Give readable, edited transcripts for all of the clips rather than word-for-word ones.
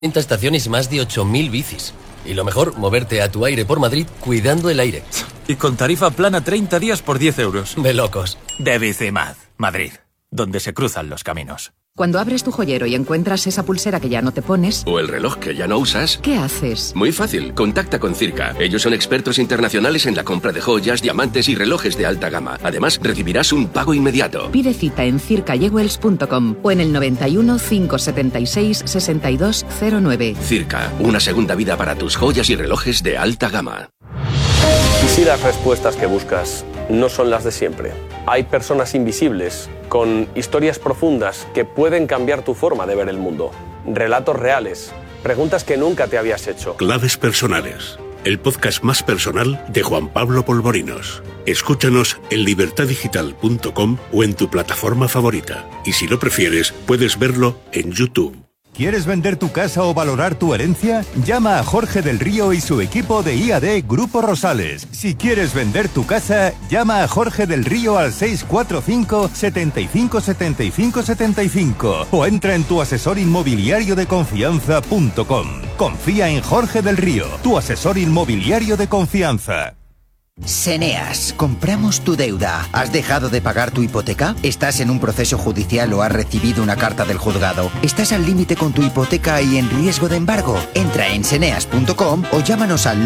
30 estaciones y más de 8.000 bicis. Y lo mejor, moverte a tu aire por Madrid cuidando el aire. Y con tarifa plana 30 días por 10 euros. De locos. De Bicimad, Madrid, donde se cruzan los caminos. Cuando abres tu joyero y encuentras esa pulsera que ya no te pones... O el reloj que ya no usas... ¿Qué haces? Muy fácil, contacta con Circa. Ellos son expertos internacionales en la compra de joyas, diamantes y relojes de alta gama. Además, recibirás un pago inmediato. Pide cita en circayewells.com o en el 91 576 6209. Circa, una segunda vida para tus joyas y relojes de alta gama. ¿Y si las respuestas que buscas no son las de siempre? Hay personas invisibles, con historias profundas que pueden cambiar tu forma de ver el mundo. Relatos reales, preguntas que nunca te habías hecho. Claves personales, el podcast más personal de Juan Pablo Polvorinos. Escúchanos en libertadigital.com o en tu plataforma favorita. Y si lo prefieres, puedes verlo en YouTube. ¿Quieres vender tu casa o valorar tu herencia? Llama a Jorge del Río y su equipo de IAD Grupo Rosales. Si quieres vender tu casa, llama a Jorge del Río al 645 75 75 75 o entra en tuasesorinmobiliariodeconfianza.com. Confía en Jorge del Río, tu asesor inmobiliario de confianza. Seneas, compramos tu deuda. ¿Has dejado de pagar tu hipoteca? ¿Estás en un proceso judicial o has recibido una carta del juzgado? ¿Estás al límite con tu hipoteca y en riesgo de embargo? Entra en seneas.com o llámanos al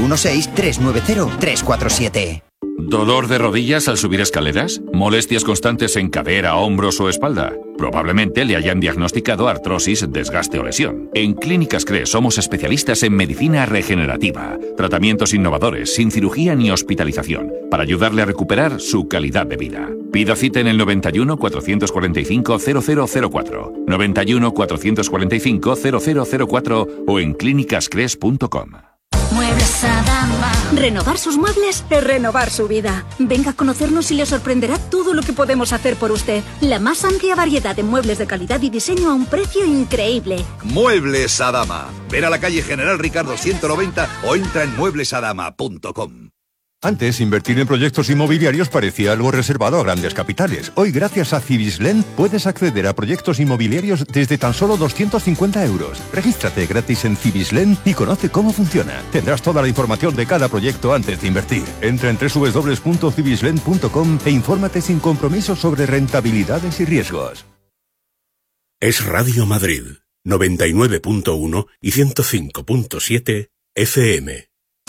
916-390-347. ¿Dolor de rodillas al subir escaleras? ¿Molestias constantes en cadera, hombros o espalda? Probablemente le hayan diagnosticado artrosis, desgaste o lesión. En Clínicas CRE somos especialistas en medicina regenerativa, tratamientos innovadores, sin cirugía ni hospitalización, para ayudarle a recuperar su calidad de vida. Pida cita en el 91 445 0004, 91 445 0004 o en clínicascres.com. Muebles Adama. Renovar sus muebles es renovar su vida. Venga a conocernos y le sorprenderá todo lo que podemos hacer por usted. La más amplia variedad de muebles de calidad y diseño a un precio increíble. Muebles Adama. Ven a la calle General Ricardo 190 o entra en mueblesadama.com. Antes, invertir en proyectos inmobiliarios parecía algo reservado a grandes capitales. Hoy, gracias a Cibislen, puedes acceder a proyectos inmobiliarios desde tan solo 250 euros. Regístrate gratis en Cibislen y conoce cómo funciona. Tendrás toda la información de cada proyecto antes de invertir. Entra en www.cibislen.com e infórmate sin compromiso sobre rentabilidades y riesgos. Es Radio Madrid, 99.1 y 105.7 FM.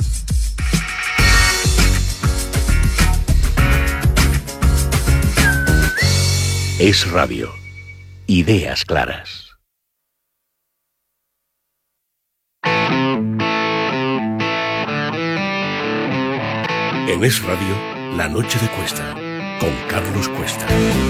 Es Radio. Ideas claras. En Es Radio, La Noche de Cuesta, con Carlos Cuesta.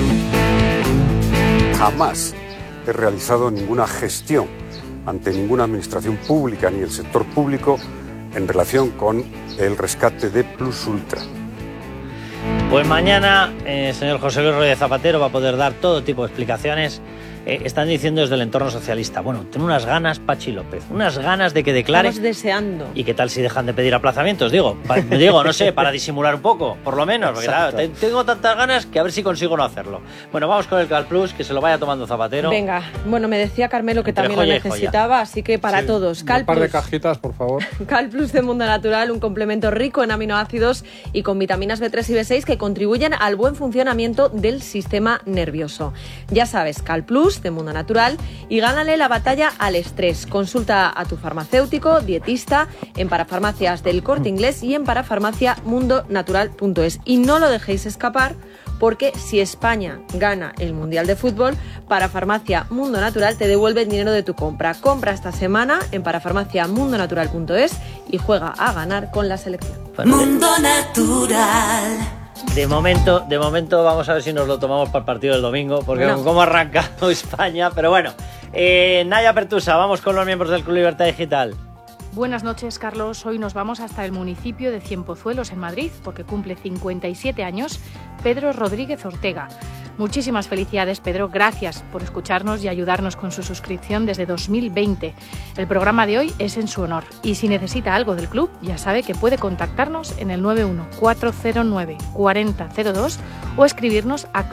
Jamás he realizado ninguna gestión ante ninguna administración pública ni el sector público en relación con el rescate de Plus Ultra. Pues mañana, señor José Luis Rodríguez Zapatero va a poder dar todo tipo de explicaciones. Están diciendo desde el entorno socialista, bueno, tengo unas ganas, Pachi López, unas ganas de que declare. Estamos deseando. ¿Y qué tal si dejan de pedir aplazamientos? Digo, no sé, para disimular un poco, por lo menos, porque claro, tengo tantas ganas que a ver si consigo no hacerlo. Bueno, vamos con el Cal Plus, que se lo vaya tomando Zapatero. Venga, bueno, me decía Carmelo que también lo necesitaba, así que para todos. Un par de cajitas, por favor. Cal Plus de Mundo Natural, un complemento rico en aminoácidos y con vitaminas B3 y B6 que contribuyen al buen funcionamiento del sistema nervioso. Ya sabes, Cal Plus de Mundo Natural y gánale la batalla al estrés. Consulta a tu farmacéutico, dietista, en parafarmacias del Corte Inglés y en parafarmaciamundonatural.es. Y no lo dejéis escapar, porque si España gana el Mundial de Fútbol, Parafarmacia Mundo Natural te devuelve el dinero de tu compra. Compra esta semana en parafarmaciamundonatural.es y juega a ganar con la selección. Mundo Natural. De momento vamos a ver si nos lo tomamos para el partido del domingo, porque no. Cómo ha arrancado España, pero bueno. Naya Pertusa, vamos con los miembros del Club Libertad Digital. Buenas noches, Carlos. Hoy nos vamos hasta el municipio de Cienpozuelos, en Madrid, porque cumple 57 años Pedro Rodríguez Ortega. Muchísimas felicidades, Pedro. Gracias por escucharnos y ayudarnos con su suscripción desde 2020. El programa de hoy es en su honor. Y si necesita algo del club, ya sabe que puede contactarnos en el 914094002 o escribirnos a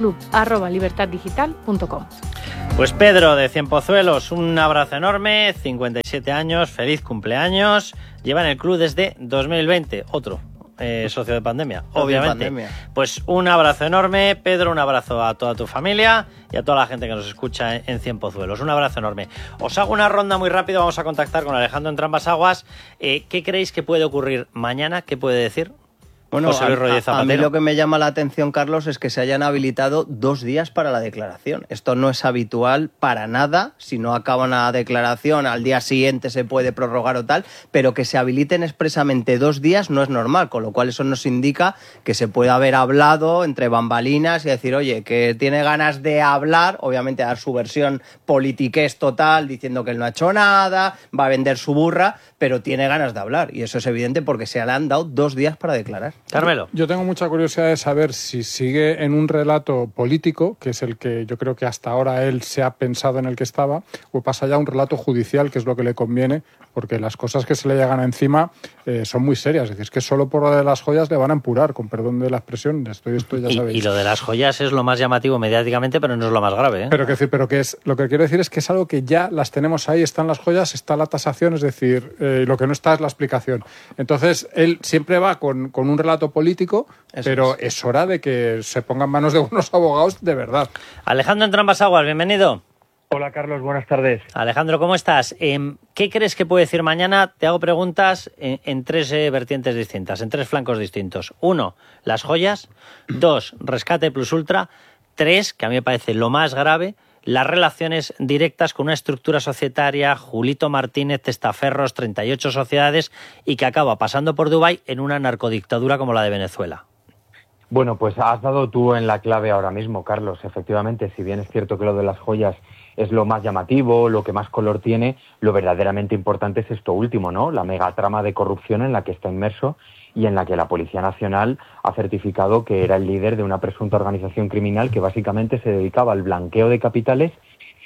club@libertaddigital.com. Pues Pedro de Cienpozuelos, un abrazo enorme, 57 años, feliz cumpleaños, lleva en el club desde 2020, otro socio de pandemia, obviamente. Pues un abrazo enorme, Pedro, un abrazo a toda tu familia y a toda la gente que nos escucha en Cienpozuelos, un abrazo enorme. Os hago una ronda muy rápida, vamos a contactar con Alejandro Entrambas-Aguas. ¿Qué creéis que puede ocurrir mañana? ¿Qué puede decir? Bueno, a mí lo que me llama la atención, Carlos, es que se hayan habilitado 2 días para la declaración. Esto no es habitual para nada. Si no acaba una declaración, al día siguiente se puede prorrogar o tal, pero que se habiliten expresamente 2 días no es normal, con lo cual eso nos indica que se puede haber hablado entre bambalinas y decir, oye, que tiene ganas de hablar, obviamente dar su versión politiqués total, diciendo que él no ha hecho nada, va a vender su burra, pero tiene ganas de hablar. Y eso es evidente porque se le han dado 2 días para declarar. Carmelo. Yo tengo mucha curiosidad de saber si sigue en un relato político, que es el que yo creo que hasta ahora él se ha pensado en el que estaba, o pasa ya a un relato judicial, que es lo que le conviene, porque las cosas que se le llegan encima son muy serias. Es decir, es que solo por lo de las joyas le van a empurar, con perdón de la expresión. Esto ya sabéis. Y lo de las joyas es lo más llamativo mediáticamente, pero no es lo más grave, ¿eh? Pero que es, lo que quiero decir es que es algo que ya las tenemos ahí, están las joyas, está la tasación, es decir, lo que no está es la explicación. Entonces, él siempre va con un relato político, pero es hora de que se ponga en manos de unos abogados de verdad. Alejandro Entrambas-Aguas, bienvenido. Hola, Carlos, buenas tardes. Alejandro, ¿cómo estás? ¿Qué crees que puede decir mañana? Te hago preguntas en 3 vertientes distintas, en 3 flancos distintos. 1, las joyas. 2, rescate plus ultra. 3, que a mí me parece lo más grave, las relaciones directas con una estructura societaria, Julito Martínez, testaferros, 38 sociedades, y que acaba pasando por Dubái en una narcodictadura como la de Venezuela. Bueno, pues has dado tú en la clave ahora mismo, Carlos. Efectivamente, si bien es cierto que lo de las joyas es lo más llamativo, lo que más color tiene, lo verdaderamente importante es esto último, ¿no? La megatrama de corrupción en la que está inmerso y en la que la Policía Nacional ha certificado que era el líder de una presunta organización criminal que básicamente se dedicaba al blanqueo de capitales,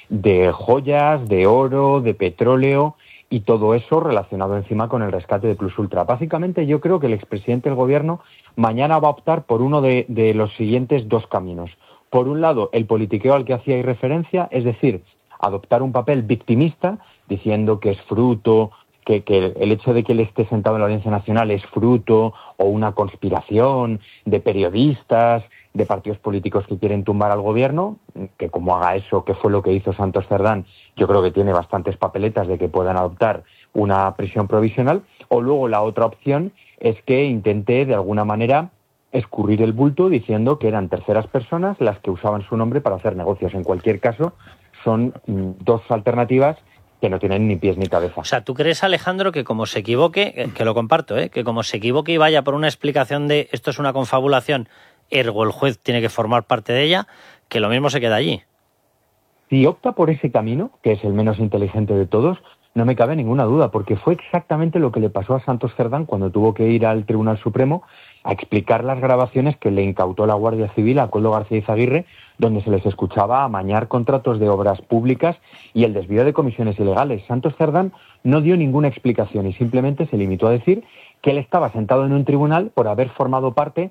de joyas, de oro, de petróleo y todo eso relacionado encima con el rescate de Plus Ultra. Básicamente yo creo que el expresidente del gobierno mañana va a optar por uno de los siguientes 2 caminos. Por un lado, el politiqueo al que hacía referencia, es decir, adoptar un papel victimista, diciendo que es fruto, que el hecho de que él esté sentado en la Audiencia Nacional es fruto o una conspiración de periodistas, de partidos políticos que quieren tumbar al gobierno, que como haga eso, que fue lo que hizo Santos Cerdán, yo creo que tiene bastantes papeletas de que puedan adoptar una prisión provisional. O luego la otra opción es que intente de alguna manera escurrir el bulto diciendo que eran terceras personas las que usaban su nombre para hacer negocios. En cualquier caso, son 2 alternativas que no tienen ni pies ni cabeza. O sea, ¿tú crees, Alejandro, que como se equivoque, que lo comparto, que como se equivoque y vaya por una explicación de esto es una confabulación, ergo el juez tiene que formar parte de ella, que lo mismo se queda allí? Si opta por ese camino, que es el menos inteligente de todos, no me cabe ninguna duda, porque fue exactamente lo que le pasó a Santos Cerdán cuando tuvo que ir al Tribunal Supremo a explicar las grabaciones que le incautó la Guardia Civil a Koldo García Izaguirre, donde se les escuchaba amañar contratos de obras públicas y el desvío de comisiones ilegales. Santos Cerdán no dio ninguna explicación y simplemente se limitó a decir que él estaba sentado en un tribunal por haber formado parte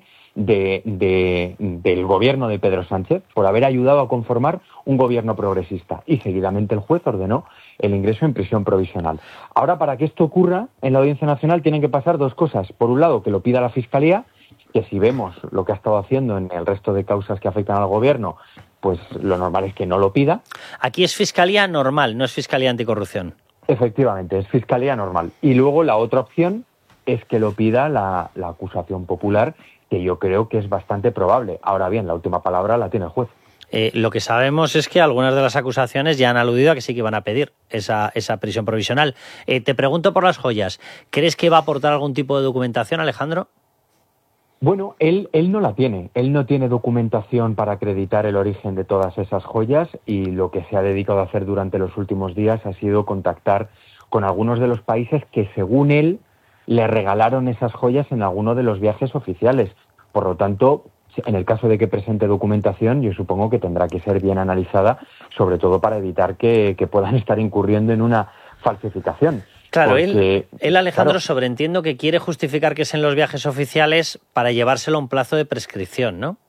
del gobierno de Pedro Sánchez, por haber ayudado a conformar un gobierno progresista. Y seguidamente el juez ordenó el ingreso en prisión provisional. Ahora, para que esto ocurra en la Audiencia Nacional tienen que pasar 2 cosas. Por un lado, que lo pida la Fiscalía, que si vemos lo que ha estado haciendo en el resto de causas que afectan al gobierno, pues lo normal es que no lo pida. Aquí es Fiscalía normal, no es Fiscalía Anticorrupción. Efectivamente, es Fiscalía normal. Y luego la otra opción es que lo pida la acusación popular, que yo creo que es bastante probable. Ahora bien, la última palabra la tiene el juez. Lo que sabemos es que algunas de las acusaciones ya han aludido a que sí que van a pedir esa prisión provisional. Te pregunto por las joyas. ¿Crees que va a aportar algún tipo de documentación, Alejandro? Bueno, él no la tiene. Él no tiene documentación para acreditar el origen de todas esas joyas y lo que se ha dedicado a hacer durante los últimos días ha sido contactar con algunos de los países que, según él, le regalaron esas joyas en alguno de los viajes oficiales. Por lo tanto, en el caso de que presente documentación, yo supongo que tendrá que ser bien analizada, sobre todo para evitar que puedan estar incurriendo en una falsificación. Claro, porque, él Alejandro, claro, sobreentiendo que quiere justificar que es en los viajes oficiales para llevárselo a un plazo de prescripción, ¿no?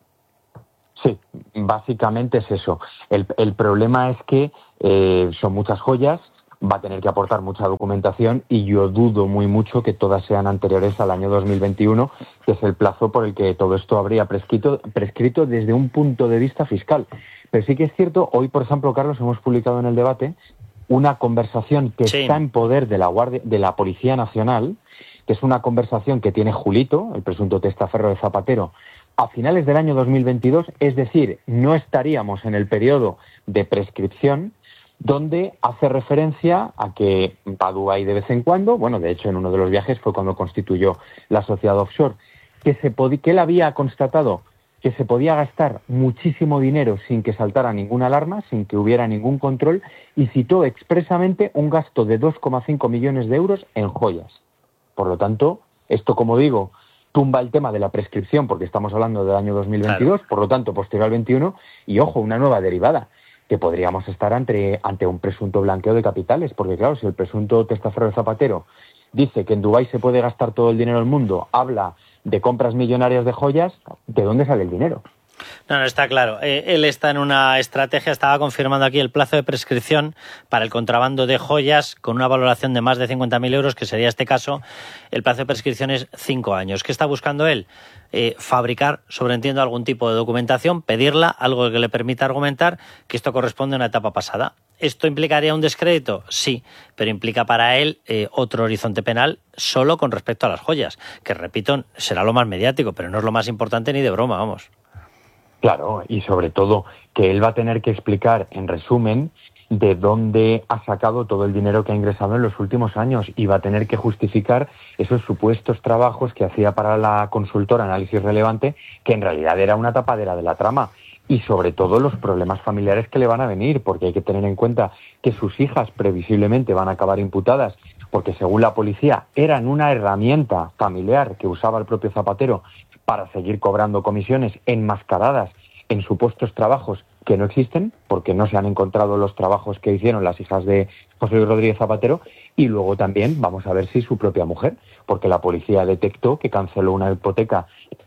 Sí, básicamente es eso. El problema es que son muchas joyas, va a tener que aportar mucha documentación y yo dudo muy mucho que todas sean anteriores al año 2021, que es el plazo por el que todo esto habría prescrito desde un punto de vista fiscal. Pero sí que es cierto, hoy, por ejemplo, Carlos, hemos publicado en el debate una conversación que está en poder de la Policía Nacional, que es una conversación que tiene Julito, el presunto testaferro de Zapatero, a finales del año 2022, es decir, no estaríamos en el periodo de prescripción, donde hace referencia a que va a Dubái de vez en cuando, bueno, de hecho en uno de los viajes fue cuando constituyó la sociedad offshore, que él había constatado que se podía gastar muchísimo dinero sin que saltara ninguna alarma, sin que hubiera ningún control, y citó expresamente un gasto de 2,5 millones de euros en joyas. Por lo tanto, esto, como digo, tumba el tema de la prescripción, porque estamos hablando del año 2022, claro. Por lo tanto, posterior al 21, y ojo, una nueva derivada, que podríamos estar ante un presunto blanqueo de capitales, porque claro, si el presunto testaferro de Zapatero dice que en Dubái se puede gastar todo el dinero del mundo, habla de compras millonarias de joyas, ¿de dónde sale el dinero? No, está claro. Él está en una estrategia, estaba confirmando aquí el plazo de prescripción para el contrabando de joyas con una valoración de más de 50.000 euros, que sería este caso. El plazo de prescripción es 5 años. ¿Qué está buscando él? Fabricar, sobreentiendo, algún tipo de documentación, pedirla, algo que le permita argumentar que esto corresponde a una etapa pasada. ¿Esto implicaría un descrédito? Sí, pero implica para él otro horizonte penal solo con respecto a las joyas, que, repito, será lo más mediático, pero no es lo más importante ni de broma, vamos. Claro, y sobre todo que él va a tener que explicar, en resumen, de dónde ha sacado todo el dinero que ha ingresado en los últimos años y va a tener que justificar esos supuestos trabajos que hacía para la consultora Análisis Relevante, que en realidad era una tapadera de la trama. Y sobre todo los problemas familiares que le van a venir, porque hay que tener en cuenta que sus hijas previsiblemente van a acabar imputadas, porque según la policía eran una herramienta familiar que usaba el propio Zapatero para seguir cobrando comisiones enmascaradas en supuestos trabajos que no existen, porque no se han encontrado los trabajos que hicieron las hijas de José Luis Rodríguez Zapatero, y luego también vamos a ver si su propia mujer, porque la policía detectó que canceló una hipoteca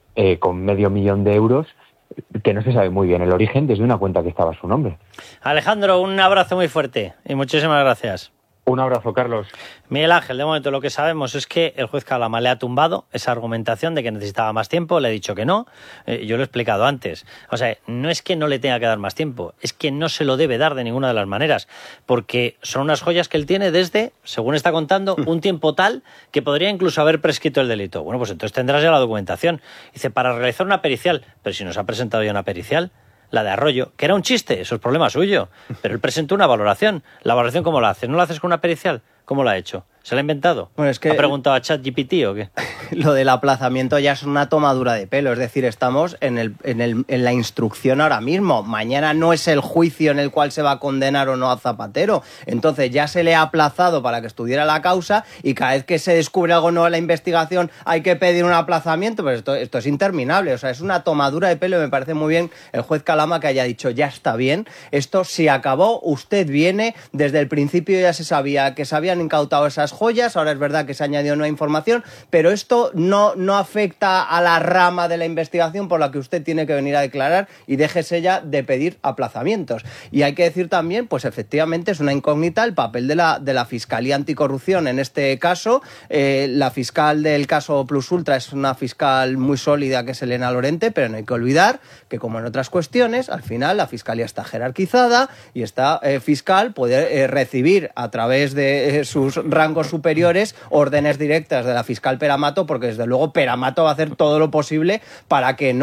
con 500.000 euros, que no se sabe muy bien el origen, desde una cuenta que estaba a su nombre. Alejandro, un abrazo muy fuerte y muchísimas gracias. Un abrazo, Carlos. Miguel Ángel, de momento lo que sabemos es que el juez Calama le ha tumbado esa argumentación de que necesitaba más tiempo, le he dicho que no, yo lo he explicado antes. O sea, no es que no le tenga que dar más tiempo, es que no se lo debe dar de ninguna de las maneras, porque son unas joyas que él tiene desde, según está contando, un tiempo tal que podría incluso haber prescrito el delito. Bueno, pues entonces tendrás ya la documentación. Dice, para realizar una pericial, pero si nos ha presentado ya una pericial, la de Arroyo, que era un chiste, eso es problema suyo, pero él presentó una valoración. ¿La valoración cómo la haces? ¿No la haces con una pericial? ¿Cómo la ha hecho? ¿Se la ha inventado? Bueno, es que ¿Ha preguntado a ChatGPT o qué? Lo del aplazamiento ya es una tomadura de pelo, es decir, estamos en la instrucción ahora mismo. Mañana no es el juicio en el cual se va a condenar o no a Zapatero. Entonces ya se le ha aplazado para que estudiara la causa y cada vez que se descubre algo nuevo en la investigación hay que pedir un aplazamiento, pero esto es interminable. O sea, es una tomadura de pelo y me parece muy bien el juez Calama que haya dicho ya está bien, esto se acabó, usted viene, desde el principio ya se sabía que se habían incautado esas joyas, ahora es verdad que se añadió nueva información, pero esto no afecta a la rama de la investigación por la que usted tiene que venir a declarar y déjese ya de pedir aplazamientos. Y hay que decir también, pues efectivamente es una incógnita el papel de la Fiscalía Anticorrupción en este caso. La fiscal del caso Plus Ultra es una fiscal muy sólida que es Elena Lorente, pero no hay que olvidar que, como en otras cuestiones, al final la Fiscalía está jerarquizada y esta fiscal puede recibir a través de sus rangos superiores órdenes directas de la fiscal Peramato, porque desde luego Peramato va a hacer todo lo posible para que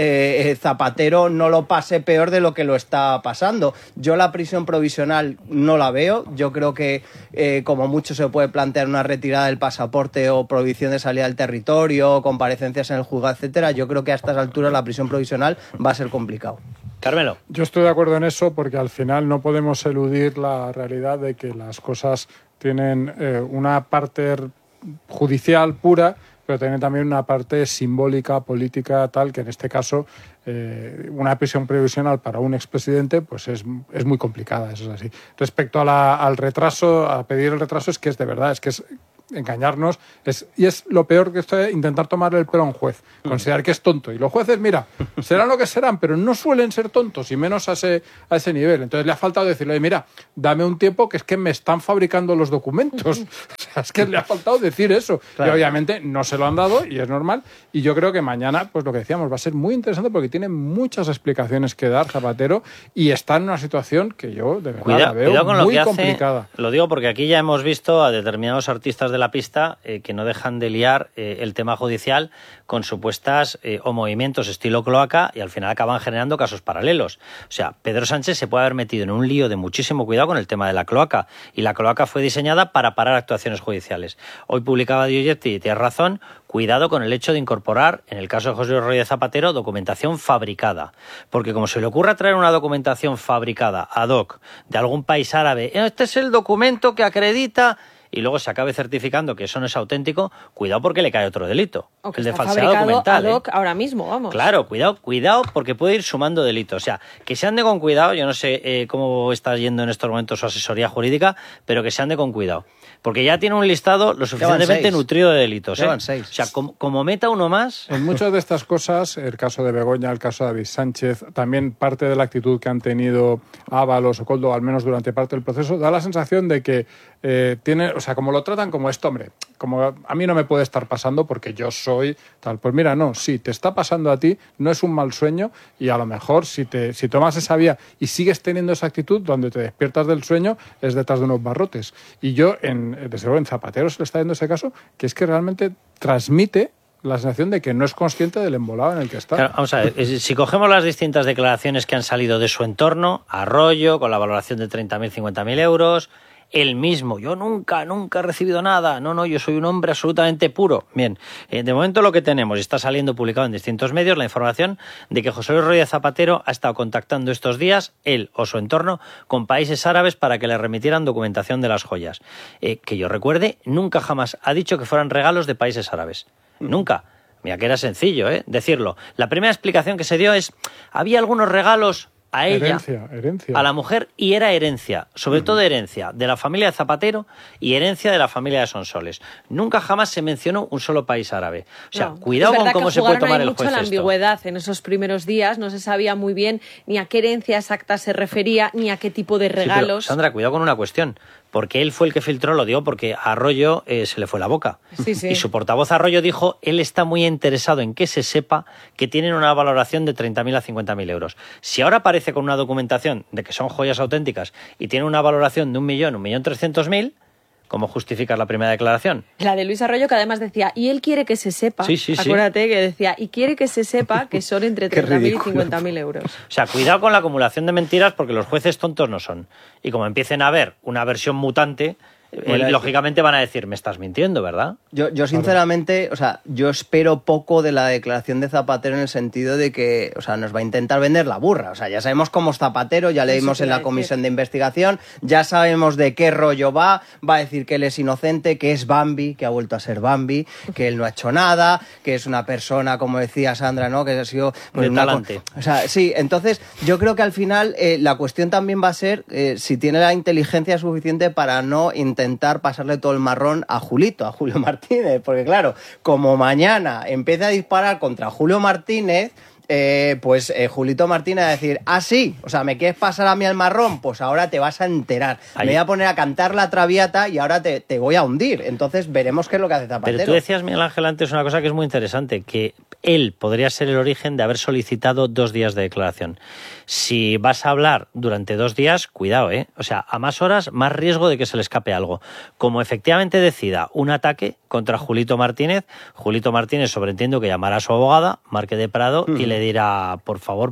Zapatero no lo pase peor de lo que lo está pasando. Yo la prisión provisional no la veo, yo creo que como mucho se puede plantear una retirada del pasaporte o prohibición de salida del territorio, comparecencias en el juzgado, etcétera. Yo creo que a estas alturas la prisión provisional va a ser complicado. Carmelo. Yo estoy de acuerdo en eso porque al final no podemos eludir la realidad de que las cosas tienen una parte judicial pura pero tiene también una parte simbólica, política, tal, que en este caso una prisión provisional para un expresidente pues es muy complicada, eso es así. Respecto al retraso, a pedir el retraso, es que es de verdad, es que es engañarnos, y es lo peor que esto es intentar tomarle el pelo a un juez, considerar que es tonto. Y los jueces, mira, serán lo que serán, pero no suelen ser tontos, y menos a ese nivel. Entonces le ha faltado decirle, mira, dame un tiempo, que es que me están fabricando los documentos. O sea, es que le ha faltado decir eso. Claro. Y obviamente no se lo han dado, y es normal. Y yo creo que mañana, pues lo que decíamos, va a ser muy interesante porque tiene muchas explicaciones que dar Zapatero, y está en una situación que yo de verdad la veo muy complicada. Lo digo porque aquí ya hemos visto a determinados artistas de la pista que no dejan de liar el tema judicial con supuestas o movimientos estilo cloaca, y al final acaban generando casos paralelos. O sea, Pedro Sánchez se puede haber metido en un lío de muchísimo cuidado con el tema de la cloaca, y la cloaca fue diseñada para parar actuaciones judiciales. Hoy publicaba Diogetti, y tienes razón, cuidado con el hecho de incorporar, en el caso de José Luis Rodríguez Zapatero, documentación fabricada. Porque como se le ocurra traer una documentación fabricada ad hoc de algún país árabe, este es el documento que acredita, y luego se acabe certificando que eso no es auténtico, cuidado porque le cae otro delito, o que el de está falsedad documental. Ad hoc ahora mismo, vamos. Claro, cuidado porque puede ir sumando delitos. O sea, que se ande con cuidado. Yo no sé cómo está yendo en estos momentos su asesoría jurídica, pero que se ande con cuidado. Porque ya tiene un listado lo suficientemente nutrido de delitos. Llevan 6. O sea, como meta uno más... En muchas de estas cosas, el caso de Begoña, el caso de David Sánchez, también parte de la actitud que han tenido Ábalos o Koldo, al menos durante parte del proceso, da la sensación de que o sea, como lo tratan como esto, hombre, como a mí no me puede estar pasando porque yo soy tal. Pues mira, no, sí, te está pasando a ti, no es un mal sueño, y a lo mejor si tomas esa vía y sigues teniendo esa actitud, donde te despiertas del sueño es detrás de unos barrotes. Y yo, desde luego, en Zapatero se le está dando ese caso, que es que realmente transmite la sensación de que no es consciente del embolado en el que está. Claro, vamos a ver, si cogemos las distintas declaraciones que han salido de su entorno, Arroyo, con la valoración de 30.000, 50.000 euros... Él mismo, yo nunca he recibido nada, no, yo soy un hombre absolutamente puro. Bien, de momento lo que tenemos, y está saliendo publicado en distintos medios, la información de que José Luis Rodríguez Zapatero ha estado contactando estos días, él o su entorno, con países árabes para que le remitieran documentación de las joyas. Que yo recuerde, nunca jamás ha dicho que fueran regalos de países árabes. Nunca. Mira que era sencillo, decirlo. La primera explicación que se dio es, había algunos regalos a ella, herencia. A la mujer, y era herencia, sobre todo herencia de la familia de Zapatero y herencia de la familia de Sonsoles. Nunca jamás se mencionó un solo país árabe. O sea, cuidado con cómo se puede tomar el juez esto. La ambigüedad en esos primeros días, no se sabía muy bien ni a qué herencia exacta se refería, ni a qué tipo de regalos. Sí, pero, Sandra, cuidado con una cuestión, porque él fue el que filtró, lo digo porque a Arroyo se le fue la boca. Sí. Y su portavoz Arroyo dijo, él está muy interesado en que se sepa que tienen una valoración de 30.000 a 50.000 euros. Si ahora aparece con una documentación de que son joyas auténticas y tiene una valoración de 1.300.000, ¿cómo justificas la primera declaración? La de Luis Arroyo, que además decía, y él quiere que se sepa, acuérdate que decía, y quiere que se sepa que son entre 30.000 y 50.000 euros. O sea, cuidado con la acumulación de mentiras, porque los jueces tontos no son. Y como empiecen a ver una versión mutante, lógicamente van a decir, me estás mintiendo, ¿verdad? Yo sinceramente, o sea, yo espero poco de la declaración de Zapatero en el sentido de que, o sea, nos va a intentar vender la burra. O sea, ya sabemos cómo es Zapatero, ya leímos en la comisión de investigación, ya sabemos de qué rollo va a decir que él es inocente, que es Bambi, que ha vuelto a ser Bambi, que él no ha hecho nada, que es una persona, como decía Sandra, ¿no?, que ha sido... Pues, de talante. O sea, sí, entonces yo creo que al final la cuestión también va a ser si tiene la inteligencia suficiente para no intentar pasarle todo el marrón a Julio Martínez, porque claro, como mañana empiece a disparar contra Julio Martínez, pues Julito Martínez va a decir, sí, o sea, ¿me quieres pasar a mí el marrón? Pues ahora te vas a enterar. Me voy a poner a cantar la Traviata y ahora te voy a hundir. Entonces veremos qué es lo que hace Zapatero. Pero tú decías, Miguel Ángel, antes una cosa que es muy interesante, que él podría ser el origen de haber solicitado 2 días de declaración. Si vas a hablar durante 2 días, cuidado, O sea, a más horas, más riesgo de que se le escape algo. Como efectivamente decida un ataque contra Julito Martínez sobreentiendo que llamará a su abogada, Marque de Prado, y le dirá, por favor,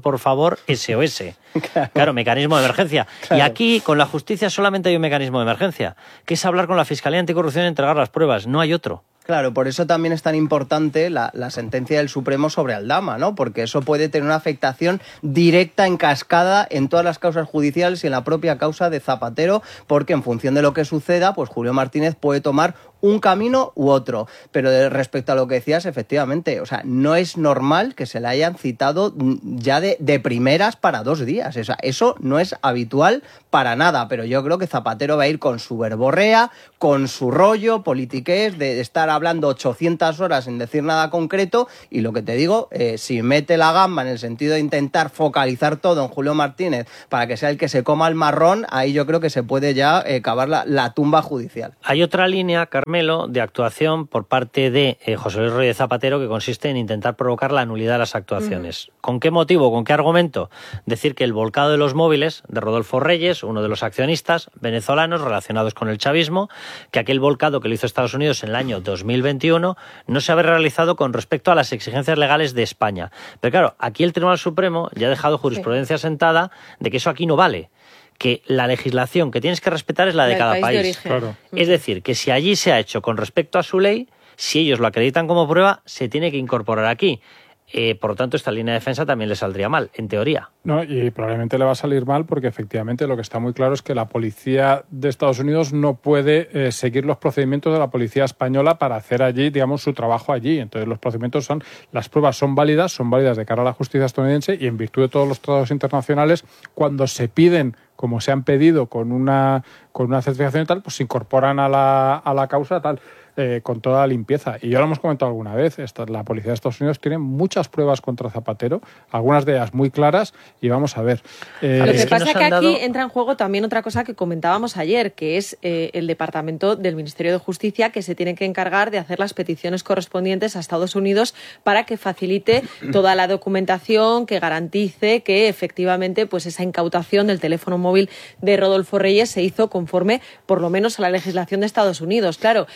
SOS. Claro, mecanismo de emergencia. Claro. Y aquí, con la justicia, solamente hay un mecanismo de emergencia, que es hablar con la Fiscalía Anticorrupción y entregar las pruebas. No hay otro. Claro, por eso también es tan importante la sentencia del Supremo sobre Aldama, ¿no? Porque eso puede tener una afectación directa en cascada en todas las causas judiciales y en la propia causa de Zapatero, porque en función de lo que suceda, pues Julio Martínez puede tomar un camino u otro. Pero respecto a lo que decías, efectivamente, o sea, no es normal que se le hayan citado ya de primeras para 2 días. O sea, eso no es habitual para nada, pero yo creo que Zapatero va a ir con su verborrea, con su rollo politiqués de estar hablando 800 horas sin decir nada concreto, y lo que te digo, si mete la gamba en el sentido de intentar focalizar todo en Julio Martínez para que sea el que se coma el marrón, ahí yo creo que se puede ya cavar la tumba judicial. Hay otra línea, Carmelo, de actuación por parte de José Luis Rodríguez Zapatero que consiste en intentar provocar la nulidad de las actuaciones. ¿Con qué motivo? ¿Con qué argumento? Decir que el volcado de los móviles de Rodolfo Reyes, uno de los accionistas venezolanos relacionados con el chavismo, que aquel volcado que lo hizo Estados Unidos en el año 2021 no se había realizado con respecto a las exigencias legales de España. Pero claro, aquí el Tribunal Supremo ya ha dejado jurisprudencia sentada de que eso aquí no vale, que la legislación que tienes que respetar es la de cada país. Claro. Es decir, que si allí se ha hecho con respecto a su ley, si ellos lo acreditan como prueba, se tiene que incorporar aquí. Por lo tanto, esta línea de defensa también le saldría mal, en teoría. No, y probablemente le va a salir mal porque efectivamente lo que está muy claro es que la policía de Estados Unidos no puede seguir los procedimientos de la policía española para hacer allí, digamos, su trabajo allí. Entonces los procedimientos las pruebas son válidas de cara a la justicia estadounidense, y en virtud de todos los tratados internacionales, cuando se piden, como se han pedido, con una certificación y tal, pues se incorporan a la causa tal. Con toda la limpieza. Y ya lo hemos comentado alguna vez, la policía de Estados Unidos tiene muchas pruebas contra Zapatero, algunas de ellas muy claras, y vamos a ver. Lo que pasa es que aquí entra en juego también otra cosa que comentábamos ayer, que es el Departamento del Ministerio de Justicia, que se tiene que encargar de hacer las peticiones correspondientes a Estados Unidos para que facilite toda la documentación, que garantice que efectivamente pues esa incautación del teléfono móvil de Rodolfo Reyes se hizo conforme por lo menos a la legislación de Estados Unidos. Claro,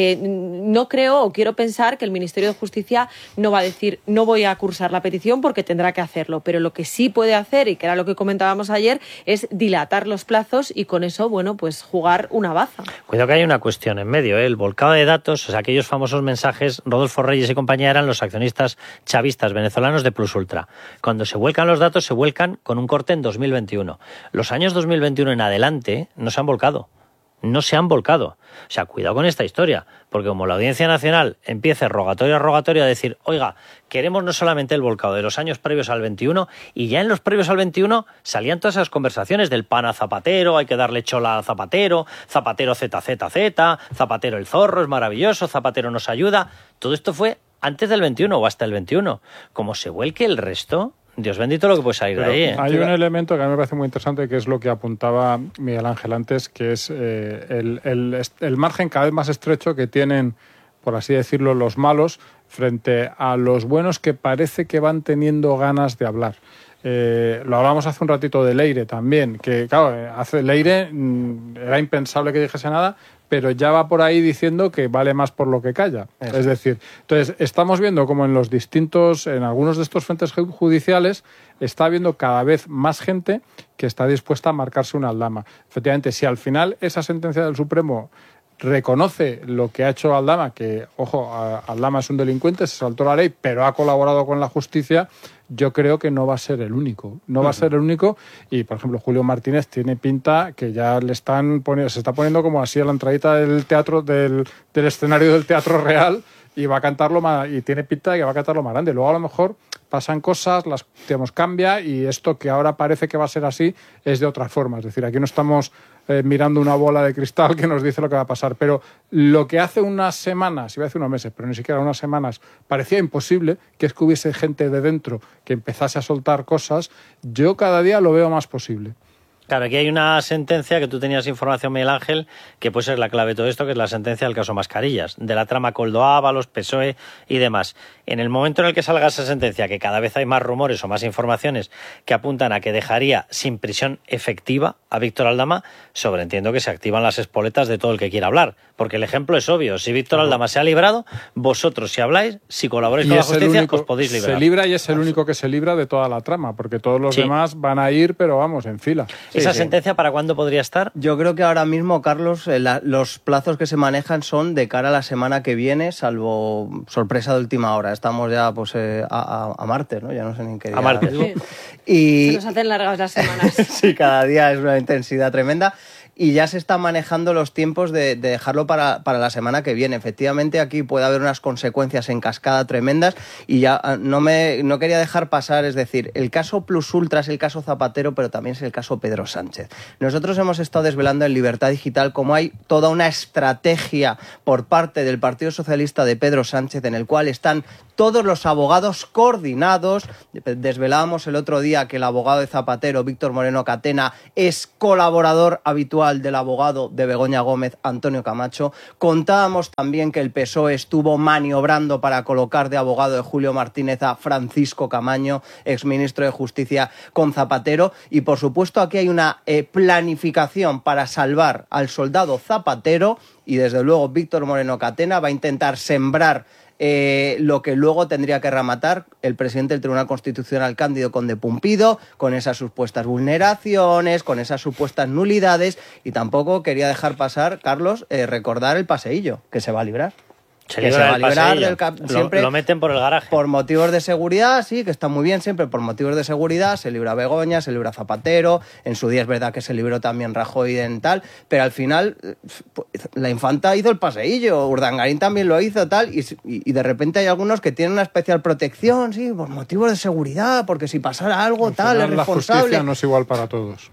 no creo o quiero pensar que el Ministerio de Justicia no va a decir no voy a cursar la petición porque tendrá que hacerlo, pero lo que sí puede hacer, y que era lo que comentábamos ayer, es dilatar los plazos y con eso, bueno, pues jugar una baza. Cuidado que hay una cuestión en medio, el volcado de datos, o sea, aquellos famosos mensajes, Rodolfo Reyes y compañía eran los accionistas chavistas venezolanos de Plus Ultra. Cuando se vuelcan los datos, se vuelcan con un corte en 2021. Los años 2021 en adelante no se han volcado. No se han volcado. O sea, cuidado con esta historia, porque como la Audiencia Nacional empiece rogatorio a decir, oiga, queremos no solamente el volcado de los años previos al 21, y ya en los previos al 21 salían todas esas conversaciones del pan a Zapatero, hay que darle chola a Zapatero, Zapatero ZZZ, Zapatero el zorro, es maravilloso, Zapatero nos ayuda. Todo esto fue antes del 21 o hasta el 21. Como se vuelque el resto, Dios bendito lo que puede salir de ahí. Hay un elemento que a mí me parece muy interesante, que es lo que apuntaba Miguel Ángel antes, que es el margen cada vez más estrecho que tienen, por así decirlo, los malos frente a los buenos, que parece que van teniendo ganas de hablar. Lo hablábamos hace un ratito de Leire también, que claro, hace Leire era impensable que dijese nada, pero ya va por ahí diciendo que vale más por lo que calla. Eso. Es decir, entonces estamos viendo como en algunos de estos frentes judiciales está habiendo cada vez más gente que está dispuesta a marcarse una aldama. Efectivamente, si al final esa sentencia del Supremo reconoce lo que ha hecho Aldama, que, ojo, Aldama es un delincuente, se saltó la ley, pero ha colaborado con la justicia, yo creo que no va a ser el único. No va a ser el único, y, por ejemplo, Julio Martínez tiene pinta que ya se está poniendo como así a la entradita del teatro, del escenario del Teatro Real, y va a cantarlo y tiene pinta de que va a cantarlo más grande. Luego, a lo mejor, pasan cosas, cambia, y esto que ahora parece que va a ser así es de otra forma. Es decir, aquí no estamos mirando una bola de cristal que nos dice lo que va a pasar, pero lo que hace unas semanas, iba a decir unos meses, pero ni siquiera unas semanas, parecía imposible, que es que hubiese gente de dentro que empezase a soltar cosas, yo cada día lo veo más posible. Claro, aquí hay una sentencia que tú tenías información, Miguel Ángel, que puede ser la clave de todo esto, que es la sentencia del caso Mascarillas, de la trama Koldo Ábalos, PSOE y demás. En el momento en el que salga esa sentencia, que cada vez hay más rumores o más informaciones que apuntan a que dejaría sin prisión efectiva a Víctor Aldama, sobreentiendo que se activan las espoletas de todo el que quiera hablar, porque el ejemplo es obvio. Si Víctor Aldama se ha librado, vosotros si habláis, si colaboráis con la justicia, os podéis librar. Se libra, y es el único que se libra de toda la trama, porque todos los demás van a ir, pero vamos, en fila. ¿Esa sentencia para cuándo podría estar? Yo creo que ahora mismo, Carlos, los plazos que se manejan son de cara a la semana que viene, salvo sorpresa de última hora. Estamos ya pues a martes, ¿no? Ya no sé ni qué día. A martes. Y se nos hacen largas las semanas. Sí, cada día es una intensidad tremenda. y ya se están manejando los tiempos de dejarlo para la semana que viene. Efectivamente, aquí puede haber unas consecuencias en cascada tremendas y ya no quería dejar pasar, es decir, el caso Plus Ultra es el caso Zapatero, pero también es el caso Pedro Sánchez. Nosotros hemos estado desvelando en Libertad Digital cómo hay toda una estrategia por parte del Partido Socialista de Pedro Sánchez en el cual están todos los abogados coordinados. Desvelábamos el otro día que el abogado de Zapatero, Víctor Moreno Catena, es colaborador habitual del abogado de Begoña Gómez, Antonio Camacho. Contábamos también que el PSOE estuvo maniobrando para colocar de abogado de Julio Martínez a Francisco Camaño, exministro de Justicia, con Zapatero. Y por supuesto aquí hay una planificación para salvar al soldado Zapatero y desde luego Víctor Moreno Catena va a intentar sembrar lo que luego tendría que rematar el presidente del Tribunal Constitucional, Cándido Conde Pumpido, con esas supuestas vulneraciones, con esas supuestas nulidades, y tampoco quería dejar pasar, Carlos, recordar el paseillo, que se va a librar. Se va a librar siempre lo meten por el garaje. Por motivos de seguridad, sí, que está muy bien siempre, por motivos de seguridad, se libra Begoña, se libra Zapatero, en su día es verdad que se libró también Rajoy en tal, pero al final la infanta hizo el paseillo, Urdangarín también lo hizo tal, y de repente hay algunos que tienen una especial protección, sí, por motivos de seguridad, porque si pasara algo tal, es responsable. La justicia no es igual para todos.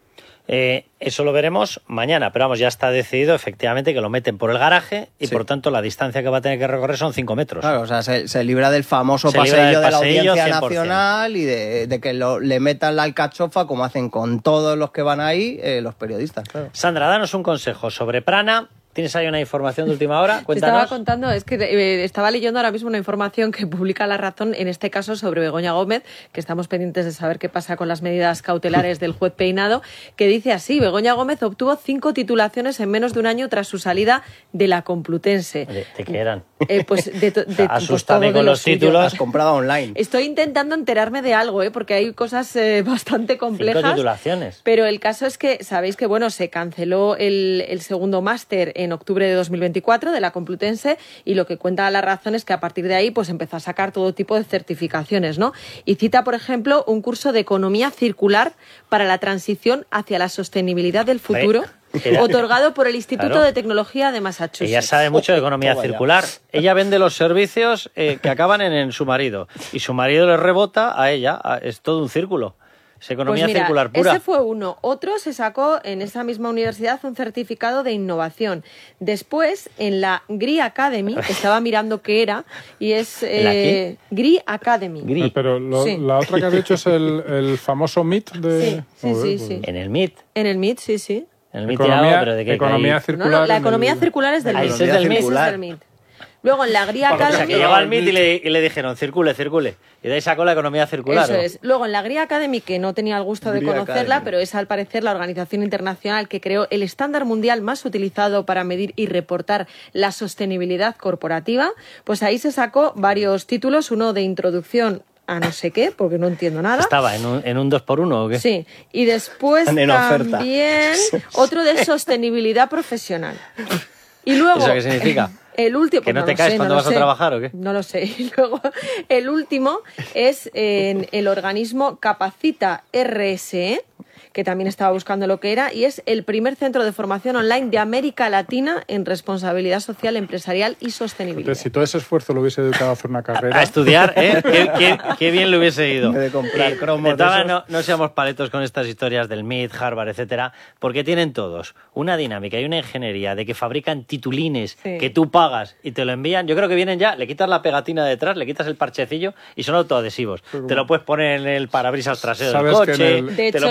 Eso lo veremos mañana, pero vamos, ya está decidido efectivamente que lo meten por el garaje y por tanto la distancia que va a tener que recorrer son 5 metros. Claro, o sea, se libra del famoso paseillo de la Audiencia 100%. Nacional y de que le metan la alcachofa como hacen con todos los que van ahí los periodistas. Claro. Sandra, danos un consejo sobre Prana. ¿Tienes ahí una información de última hora? Cuéntanos. Estaba contando, es que estaba leyendo ahora mismo una información que publica La Razón, en este caso sobre Begoña Gómez, que estamos pendientes de saber qué pasa con las medidas cautelares del juez Peinado, que dice así: Begoña Gómez obtuvo 5 titulaciones en menos de un año tras su salida de la Complutense. ¿De qué eran? Pues asústame con los títulos. Has comprado online. Estoy intentando enterarme de algo, porque hay cosas bastante complejas. 5 titulaciones. Pero el caso es que, sabéis que se canceló el segundo máster en octubre de 2024 de la Complutense, y lo que cuenta La Razón es que a partir de ahí pues empezó a sacar todo tipo de certificaciones, ¿no? Y cita, por ejemplo, un curso de economía circular para la transición hacia la sostenibilidad del futuro. Otorgado por el Instituto de Tecnología de Massachusetts. Ella sabe mucho de economía circular. Ella vende los servicios que acaban en su marido, y su marido le rebota a ella. Es todo un círculo. Es economía circular pura. Ese fue uno. Otro se sacó en esa misma universidad un certificado de innovación. Después, en la GRI Academy, estaba mirando qué era, y es GRI Academy. Pero la otra que has dicho es el famoso MIT de... Sí. En el MIT. En el MIT, sí. En el MIT pero ¿de qué? Economía circular. No, la economía circular es del MIT. Es del MIT. Luego en la GRI Academy... O sea, que llegó al MIT y le dijeron circule. Y de ahí sacó la economía circular. Eso es. Luego en la GRI Academy, que no tenía el gusto de conocerla, pero es al parecer la organización internacional que creó el estándar mundial más utilizado para medir y reportar la sostenibilidad corporativa, pues ahí se sacó varios títulos, uno de introducción a no sé qué, porque no entiendo nada. ¿Estaba en un 2x1 o qué? Sí. Y después también otro de sostenibilidad profesional. Y luego... ¿Eso qué significa? El último, ¿Que no te caes cuando vas a trabajar o qué? No lo sé. Y luego, el último es en el organismo Capacita RSE, que también estaba buscando lo que era, y es el primer centro de formación online de América Latina en responsabilidad social, empresarial y sostenibilidad. Entonces, si todo ese esfuerzo lo hubiese dedicado a hacer una carrera... A estudiar, ¿eh? Qué bien le hubiese ido. De comprar cromos no seamos paletos con estas historias del MIT, Harvard, etcétera, porque tienen todos una dinámica y una ingeniería de que fabrican titulines que tú pagas y te lo envían. Yo creo que vienen ya, le quitas la pegatina detrás, le quitas el parchecillo y son autoadhesivos. Te lo puedes poner en el parabrisas trasero del coche. De hecho,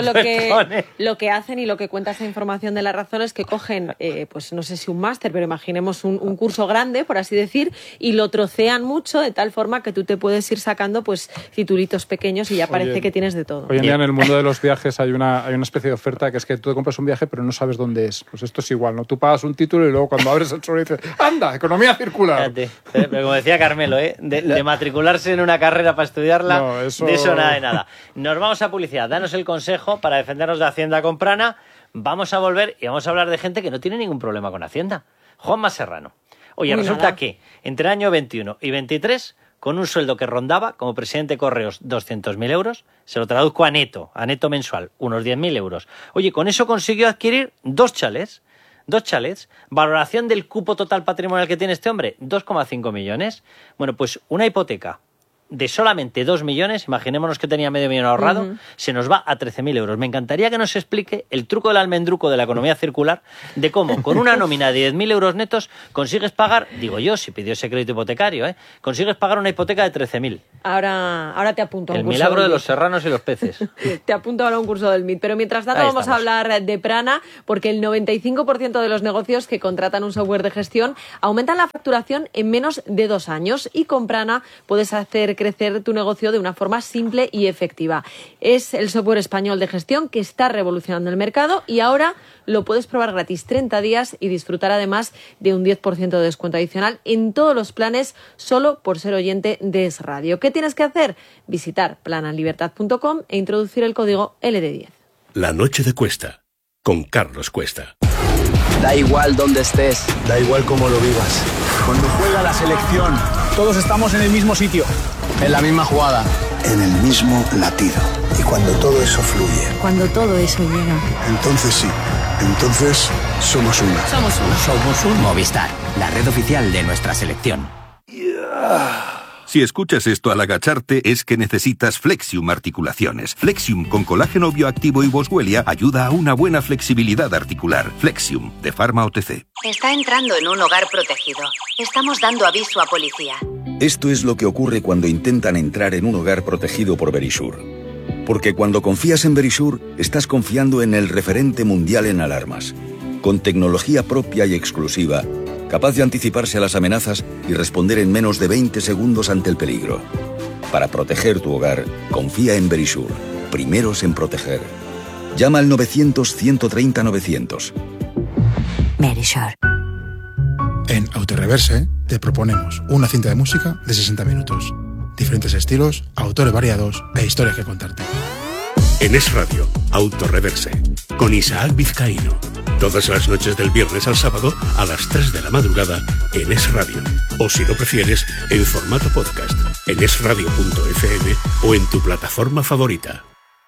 lo que hacen y lo que cuenta esa información de La Razón es que cogen, pues no sé si un máster, pero imaginemos un curso grande, por así decir, y lo trocean mucho de tal forma que tú te puedes ir sacando pues titulitos pequeños y ya parece que tienes de todo. Hoy en día en el mundo de los viajes hay una especie de oferta que es que tú te compras un viaje pero no sabes dónde es. Pues esto es igual, ¿no? Tú pagas un título y luego cuando abres el sobre dices ¡anda! Economía circular. Fíjate, pero como decía Carmelo, de matricularse en una carrera para estudiarla, de eso nada de nada. Nos vamos a publicidad. Danos el consejo para defendernos de Hacienda con Prana. Vamos a volver y vamos a hablar de gente que no tiene ningún problema con Hacienda. Juanma Serrano. Oye, resulta que entre el año 21 y 23 con un sueldo que rondaba, como presidente de Correos, 200.000 euros. Se lo traduzco a neto mensual, unos 10.000 euros. Oye, con eso consiguió adquirir 2 chalets. Valoración del cupo total patrimonial que tiene este hombre, 2,5 millones. Bueno, pues una hipoteca de solamente 2 millones, imaginémonos que tenía medio millón ahorrado, se nos va a 13.000 euros. Me encantaría que nos explique el truco del almendruco de la economía circular, de cómo con una nómina de 10.000 euros netos consigues pagar, digo yo, si pidió ese crédito hipotecario, consigues pagar una hipoteca de 13.000. Ahora te apunto a un curso. El del milagro de MIT. los serranos y los peces. Te apunto ahora a un curso del MIT. Pero mientras tanto vamos a hablar de Prana, porque el 95% de los negocios que contratan un software de gestión aumentan la facturación en menos de 2 años. Y con Prana puedes hacer crecer tu negocio de una forma simple y efectiva. Es el software español de gestión que está revolucionando el mercado y ahora lo puedes probar gratis 30 días y disfrutar además de un 10% de descuento adicional en todos los planes solo por ser oyente de Es Radio. ¿Qué tienes que hacer? Visitar planalibertad.com e introducir el código LD10. La noche de Cuesta, con Carlos Cuesta. Da igual dónde estés, da igual cómo lo vivas. Cuando juega la selección, todos estamos en el mismo sitio, en la misma jugada, en el mismo latido. Y cuando todo eso fluye, cuando todo eso llega, entonces sí, entonces somos una. Somos un Movistar, la red oficial de nuestra selección. Si escuchas esto al agacharte es que necesitas Flexium Articulaciones. Flexium con colágeno bioactivo y boswellia ayuda a una buena flexibilidad articular. Flexium, de Pharma OTC. Está entrando en un hogar protegido. Estamos dando aviso a policía. Esto es lo que ocurre cuando intentan entrar en un hogar protegido por Verisure. Porque cuando confías en Verisure, estás confiando en el referente mundial en alarmas. Con tecnología propia y exclusiva, capaz de anticiparse a las amenazas y responder en menos de 20 segundos ante el peligro. Para proteger tu hogar, confía en Verisure. Primeros en proteger. Llama al 900-130-900. Verisure. En Autoreverse te proponemos una cinta de música de 60 minutos. Diferentes estilos, autores variados e historias que contarte. En Es Radio, Autoreverse, con Isaac Vizcaíno. Todas las noches del viernes al sábado a las 3 de la madrugada en Es Radio. O si lo prefieres, en formato podcast, en esradio.fm o en tu plataforma favorita.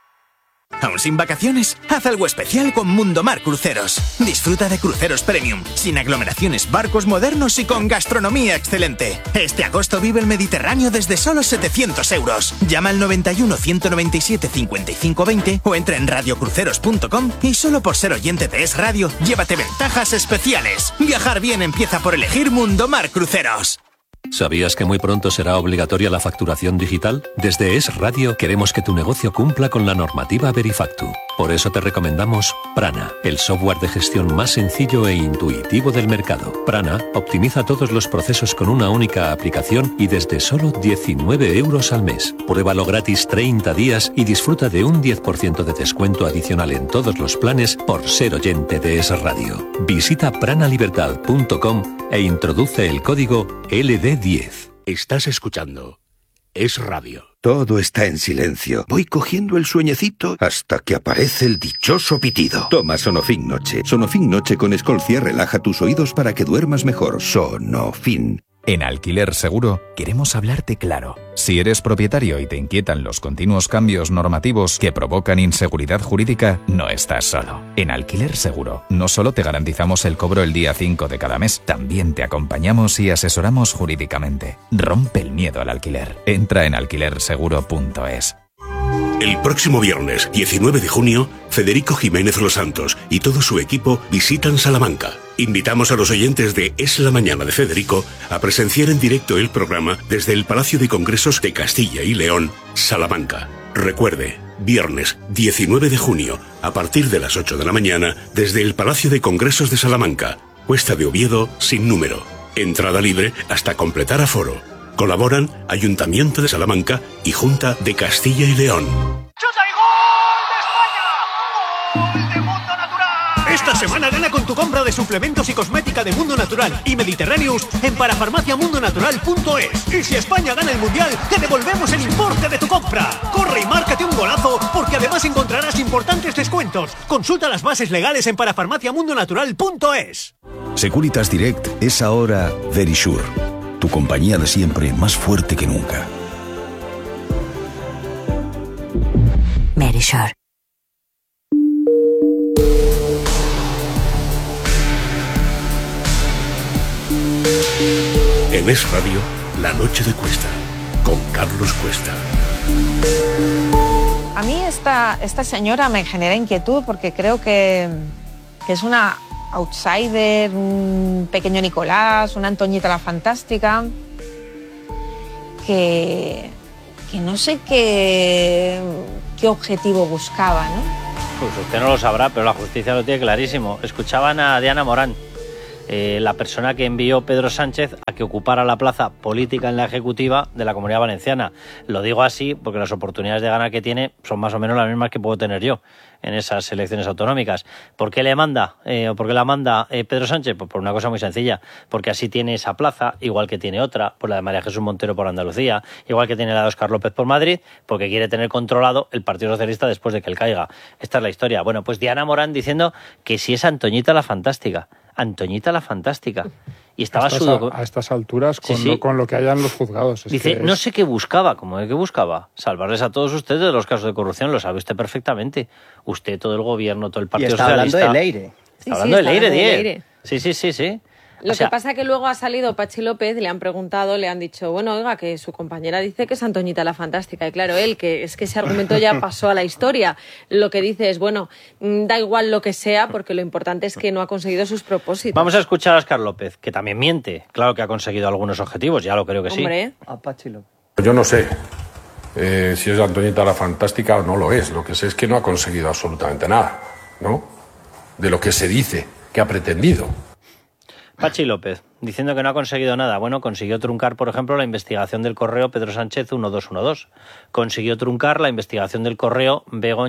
¿Aún sin vacaciones? Haz algo especial con Mundomar Cruceros. Disfruta de cruceros premium, sin aglomeraciones, barcos modernos y con gastronomía excelente. Este agosto vive el Mediterráneo desde solo 700 euros. Llama al 91 197 55 20 o entra en radiocruceros.com y solo por ser oyente de Es Radio, llévate ventajas especiales. Viajar bien empieza por elegir Mundomar Cruceros. ¿Sabías que muy pronto será obligatoria la facturación digital? Desde Es Radio queremos que tu negocio cumpla con la normativa Verifactu. Por eso te recomendamos Prana, el software de gestión más sencillo e intuitivo del mercado. Prana optimiza todos los procesos con una única aplicación y desde solo 19 euros al mes. Pruébalo gratis 30 días y disfruta de un 10% de descuento adicional en todos los planes por ser oyente de Es Radio. Visita pranalibertad.com e introduce el código LD10. Estás escuchando Es Radio. Todo está en silencio. Voy cogiendo el sueñecito hasta que aparece el dichoso pitido. Toma Sonofin Noche. Sonofin Noche con Escolcia relaja tus oídos para que duermas mejor. Sonofin. En Alquiler Seguro queremos hablarte claro. Si eres propietario y te inquietan los continuos cambios normativos que provocan inseguridad jurídica, no estás solo. En Alquiler Seguro no solo te garantizamos el cobro el día 5 de cada mes, también te acompañamos y asesoramos jurídicamente. Rompe el miedo al alquiler. Entra en alquilerseguro.es. El próximo viernes, 19 de junio, Federico Jiménez Los Santos y todo su equipo visitan Salamanca. Invitamos a los oyentes de Es la Mañana de Federico a presenciar en directo el programa desde el Palacio de Congresos de Castilla y León, Salamanca. Recuerde, viernes 19 de junio, a partir de las 8 de la mañana, desde el Palacio de Congresos de Salamanca, Cuesta de Oviedo, sin número. Entrada libre hasta completar aforo. Colaboran Ayuntamiento de Salamanca y Junta de Castilla y León. Esta semana gana con tu compra de suplementos y cosmética de Mundo Natural y Mediterráneos en parafarmaciamundonatural.es. Y si España gana el Mundial, te devolvemos el importe de tu compra. Corre y márcate un golazo, porque además encontrarás importantes descuentos. Consulta las bases legales en parafarmaciamundonatural.es. Securitas Direct es ahora Verisure. tu compañía de siempre más fuerte que nunca. Verisure. En Es Radio, La Noche de Cuesta, con Carlos Cuesta. A mí esta señora me genera inquietud porque creo que es una outsider, un pequeño Nicolás, una Antoñita la Fantástica, que no sé qué objetivo buscaba, ¿no? Pues usted no lo sabrá, pero la justicia lo tiene clarísimo. Escuchaban a Diana Morán, la persona que envió Pedro Sánchez a que ocupara la plaza política en la ejecutiva de la Comunidad Valenciana. Lo digo así porque las oportunidades de ganar que tiene son más o menos las mismas que puedo tener yo en esas elecciones autonómicas. ¿Por qué le manda o por qué la manda Pedro Sánchez? Pues por una cosa muy sencilla, porque así tiene esa plaza, igual que tiene otra, por la de María Jesús Montero por Andalucía, igual que tiene la de Óscar López por Madrid, porque quiere tener controlado el Partido Socialista después de que él caiga. Esta es la historia. Bueno, pues Diana Morán diciendo que si es Antoñita la Fantástica. Antoñita la Fantástica. Y estaba a estas alturas con lo que hayan los juzgados. Dice, no sé qué buscaba. ¿Cómo de qué buscaba? Salvarles a todos ustedes de los casos de corrupción. Lo sabe usted perfectamente. Usted, todo el gobierno, todo el Partido Socialista. Hablando de Leire. Está hablando de Leire. Sí. Lo que pasa es que luego ha salido Pachi López, le han preguntado, le han dicho, bueno, oiga, que su compañera dice que es Antoñita la Fantástica. Y claro, él, que es que ese argumento ya pasó a la historia. Lo que dice es, bueno, da igual lo que sea, porque lo importante es que no ha conseguido sus propósitos. Vamos a escuchar a Óscar López, que también miente. Claro que ha conseguido algunos objetivos, ya lo creo que Hombre. sí. A Pachi López. Yo no sé si es Antoñita la Fantástica o no lo es. Lo que sé es que no ha conseguido absolutamente nada, ¿no? De lo que se dice que ha pretendido. Pachi López, diciendo que no ha conseguido nada. Bueno, consiguió truncar, por ejemplo, la investigación del correo Pedro Sánchez 1212. Consiguió truncar la investigación del correo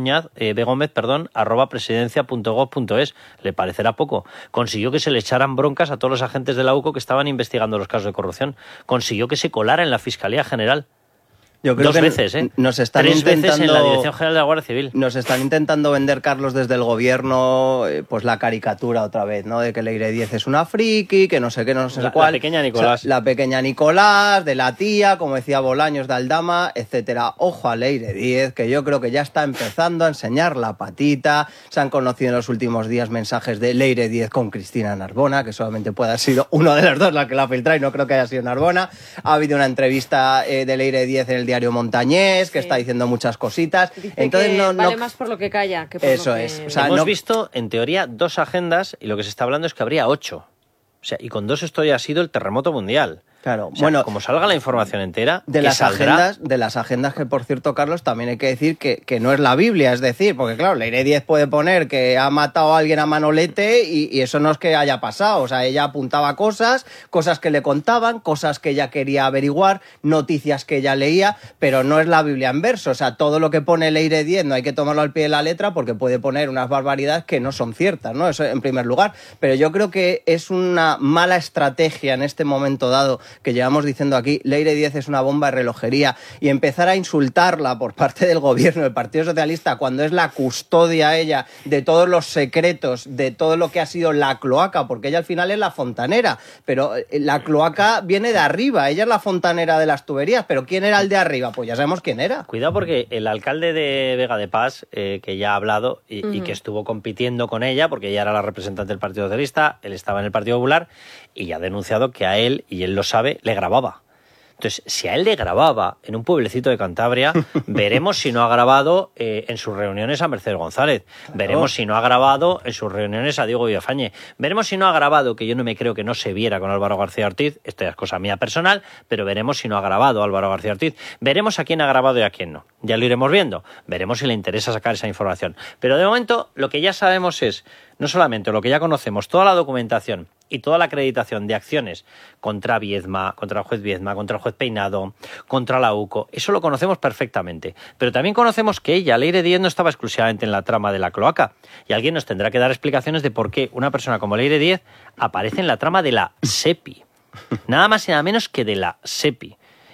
@presidencia.gov.es. ¿Le parecerá poco? Consiguió que se le echaran broncas a todos los agentes de la UCO que estaban investigando los casos de corrupción. Consiguió que se colara en la Fiscalía General. Yo creo Dos veces, nos están Tres intentando, veces en la Dirección General de la Guardia Civil. Nos están intentando vender, Carlos, desde el gobierno, pues la caricatura otra vez, ¿no? De que Leire Díez es una friki, que no sé qué, no sé cuál. La pequeña Nicolás. O sea, la pequeña Nicolás, de la tía, como decía Bolaños de Aldama, etcétera. Ojo a Leire Díez, que yo creo que ya está empezando a enseñar la patita. Se han conocido en los últimos días mensajes de Leire Díez con Cristina Narbona, que solamente puede haber sido uno de los dos la que la filtra y no creo que haya sido Narbona. Ha habido una entrevista de Leire Díez en el diario Montañés, que está diciendo muchas cositas. Dice entonces que no vale más por lo que calla que por eso lo que... es. O sea, hemos visto, en teoría, 2 agendas y lo que se está hablando es que habría 8. O sea, y con 2 esto ya ha sido el terremoto mundial. Claro, o sea, bueno, como salga la información entera, de las agendas que, por cierto, Carlos, también hay que decir que no es la Biblia, es decir, porque claro, Leire Díez puede poner que ha matado a alguien a manolete y eso no es que haya pasado, o sea, ella apuntaba cosas que le contaban, cosas que ella quería averiguar, noticias que ella leía, pero no es la Biblia en verso, o sea, todo lo que pone Leire Díez no hay que tomarlo al pie de la letra porque puede poner unas barbaridades que no son ciertas, ¿no? Eso en primer lugar, pero yo creo que es una mala estrategia en este momento dado que llevamos diciendo aquí, Leire Díez es una bomba de relojería, y empezar a insultarla por parte del gobierno del Partido Socialista cuando es la custodia ella de todos los secretos, de todo lo que ha sido la cloaca, porque ella al final es la fontanera, pero la cloaca viene de arriba, ella es la fontanera de las tuberías, pero ¿quién era el de arriba? Pues ya sabemos quién era. Cuidado porque el alcalde de Vega de Paz, que ya ha hablado y que estuvo compitiendo con ella, porque ella era la representante del Partido Socialista, él estaba en el Partido Popular, y ya ha denunciado que a él, y él lo sabe, le grababa. Entonces, si a él le grababa en un pueblecito de Cantabria, veremos si no ha grabado en sus reuniones a Mercedes González. Claro. Veremos si no ha grabado en sus reuniones a Diego Villafañe. Veremos si no ha grabado, que yo no me creo que no se viera con Álvaro García Ortiz, esto ya es cosa mía personal, pero veremos si no ha grabado Álvaro García Ortiz. Veremos a quién ha grabado y a quién no. Ya lo iremos viendo. Veremos si le interesa sacar esa información. Pero de momento, lo que ya sabemos es, no solamente lo que ya conocemos, toda la documentación y toda la acreditación de acciones contra Viedma, contra el juez Viedma, contra el juez Peinado, contra la UCO, eso lo conocemos perfectamente. Pero también conocemos que ella, Leire Díez, no estaba exclusivamente en la trama de la cloaca. Y alguien nos tendrá que dar explicaciones de por qué una persona como Leire Díez aparece en la trama de la SEPI. Nada más y nada menos que de la SEPI.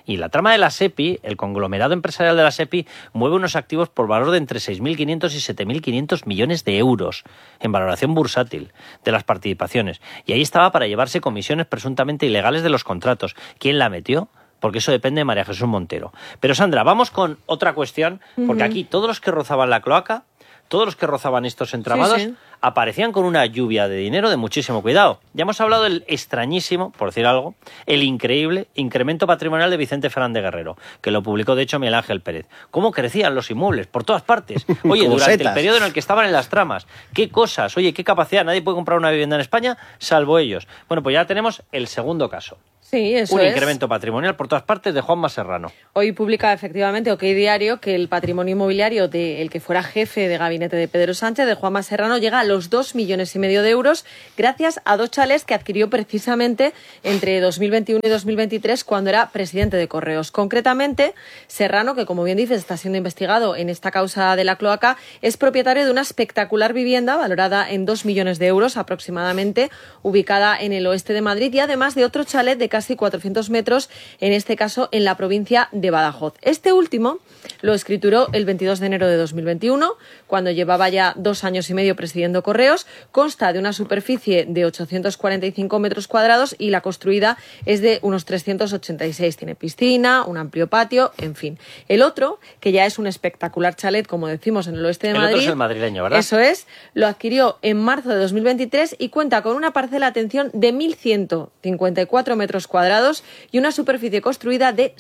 Y la trama de la SEPI, el conglomerado empresarial de la SEPI, mueve unos activos por valor de entre 6.500 y 7.500 millones de euros en valoración bursátil de las participaciones. Y ahí estaba para llevarse comisiones presuntamente ilegales de los contratos. ¿Quién la metió? Porque eso depende de María Jesús Montero. Pero Sandra, vamos con otra cuestión, porque aquí todos los que rozaban la cloaca, todos los que rozaban estos entramados, aparecían con una lluvia de dinero de muchísimo cuidado. Ya hemos hablado del extrañísimo, por decir algo, el increíble incremento patrimonial de Vicente Fernández Guerrero, que lo publicó de hecho Miguel Ángel Pérez. ¿Cómo crecían los inmuebles? Por todas partes. Oye, durante el periodo en el que estaban en las tramas. ¿Qué cosas? Oye, qué capacidad. Nadie puede comprar una vivienda en España, salvo ellos. Bueno, pues ya tenemos el segundo caso. Sí, eso Un incremento patrimonial por todas partes de Juanma Serrano. Hoy publica efectivamente OK Diario que el patrimonio inmobiliario del que fuera jefe de gabinete de Pedro Sánchez, de Juanma Serrano, llega a los 2,5 millones de euros gracias a 2 chalés que adquirió precisamente entre 2021 y 2023 cuando era presidente de Correos. Concretamente, Serrano, que como bien dices está siendo investigado en esta causa de la cloaca, es propietario de una espectacular vivienda valorada en 2 millones de euros aproximadamente, ubicada en el oeste de Madrid, y además de otro chalet de casi 400 metros, en este caso en la provincia de Badajoz. Este último lo escrituró el 22 de enero de 2021, cuando llevaba ya 2 años y medio presidiendo Correos. Consta de una superficie de 845 metros cuadrados y la construida es de unos 386. Tiene piscina, un amplio patio, en fin. El otro, que ya es un espectacular chalet, como decimos, en el oeste de Madrid. El otro es el madrileño, ¿verdad? Eso es. Lo adquirió en marzo de 2023 y cuenta con una parcela, atención, de 1.154 metros cuadrados y una superficie construida de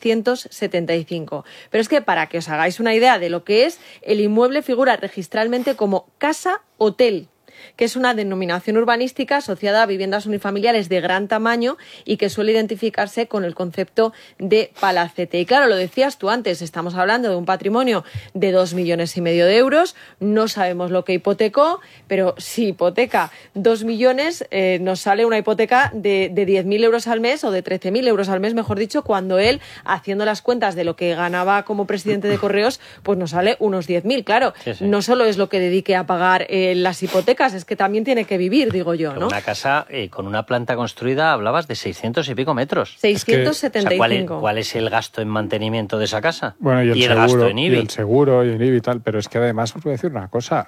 675. Pero es que para que os hagáis una idea de lo que es, el inmueble figura registralmente como casa-hotel, que es una denominación urbanística asociada a viviendas unifamiliares de gran tamaño y que suele identificarse con el concepto de palacete. Y claro, lo decías tú antes, estamos hablando de un patrimonio de 2,5 millones de euros, no sabemos lo que hipotecó, pero si hipoteca 2 millones, nos sale una hipoteca de 10.000 euros al mes o de 13.000 euros al mes, mejor dicho, cuando él, haciendo las cuentas de lo que ganaba como presidente de Correos, pues nos sale unos 10.000. Claro, sí. No solo es lo que dedique a pagar las hipotecas, es que también tiene que vivir, digo yo, ¿no? Una casa con una planta construida, hablabas de 600 y pico metros. 675. ¿Cuál es el gasto en mantenimiento de esa casa? Bueno, y el seguro, gasto en IBI. Y el seguro y el IBI y tal, pero es que además os voy a decir una cosa,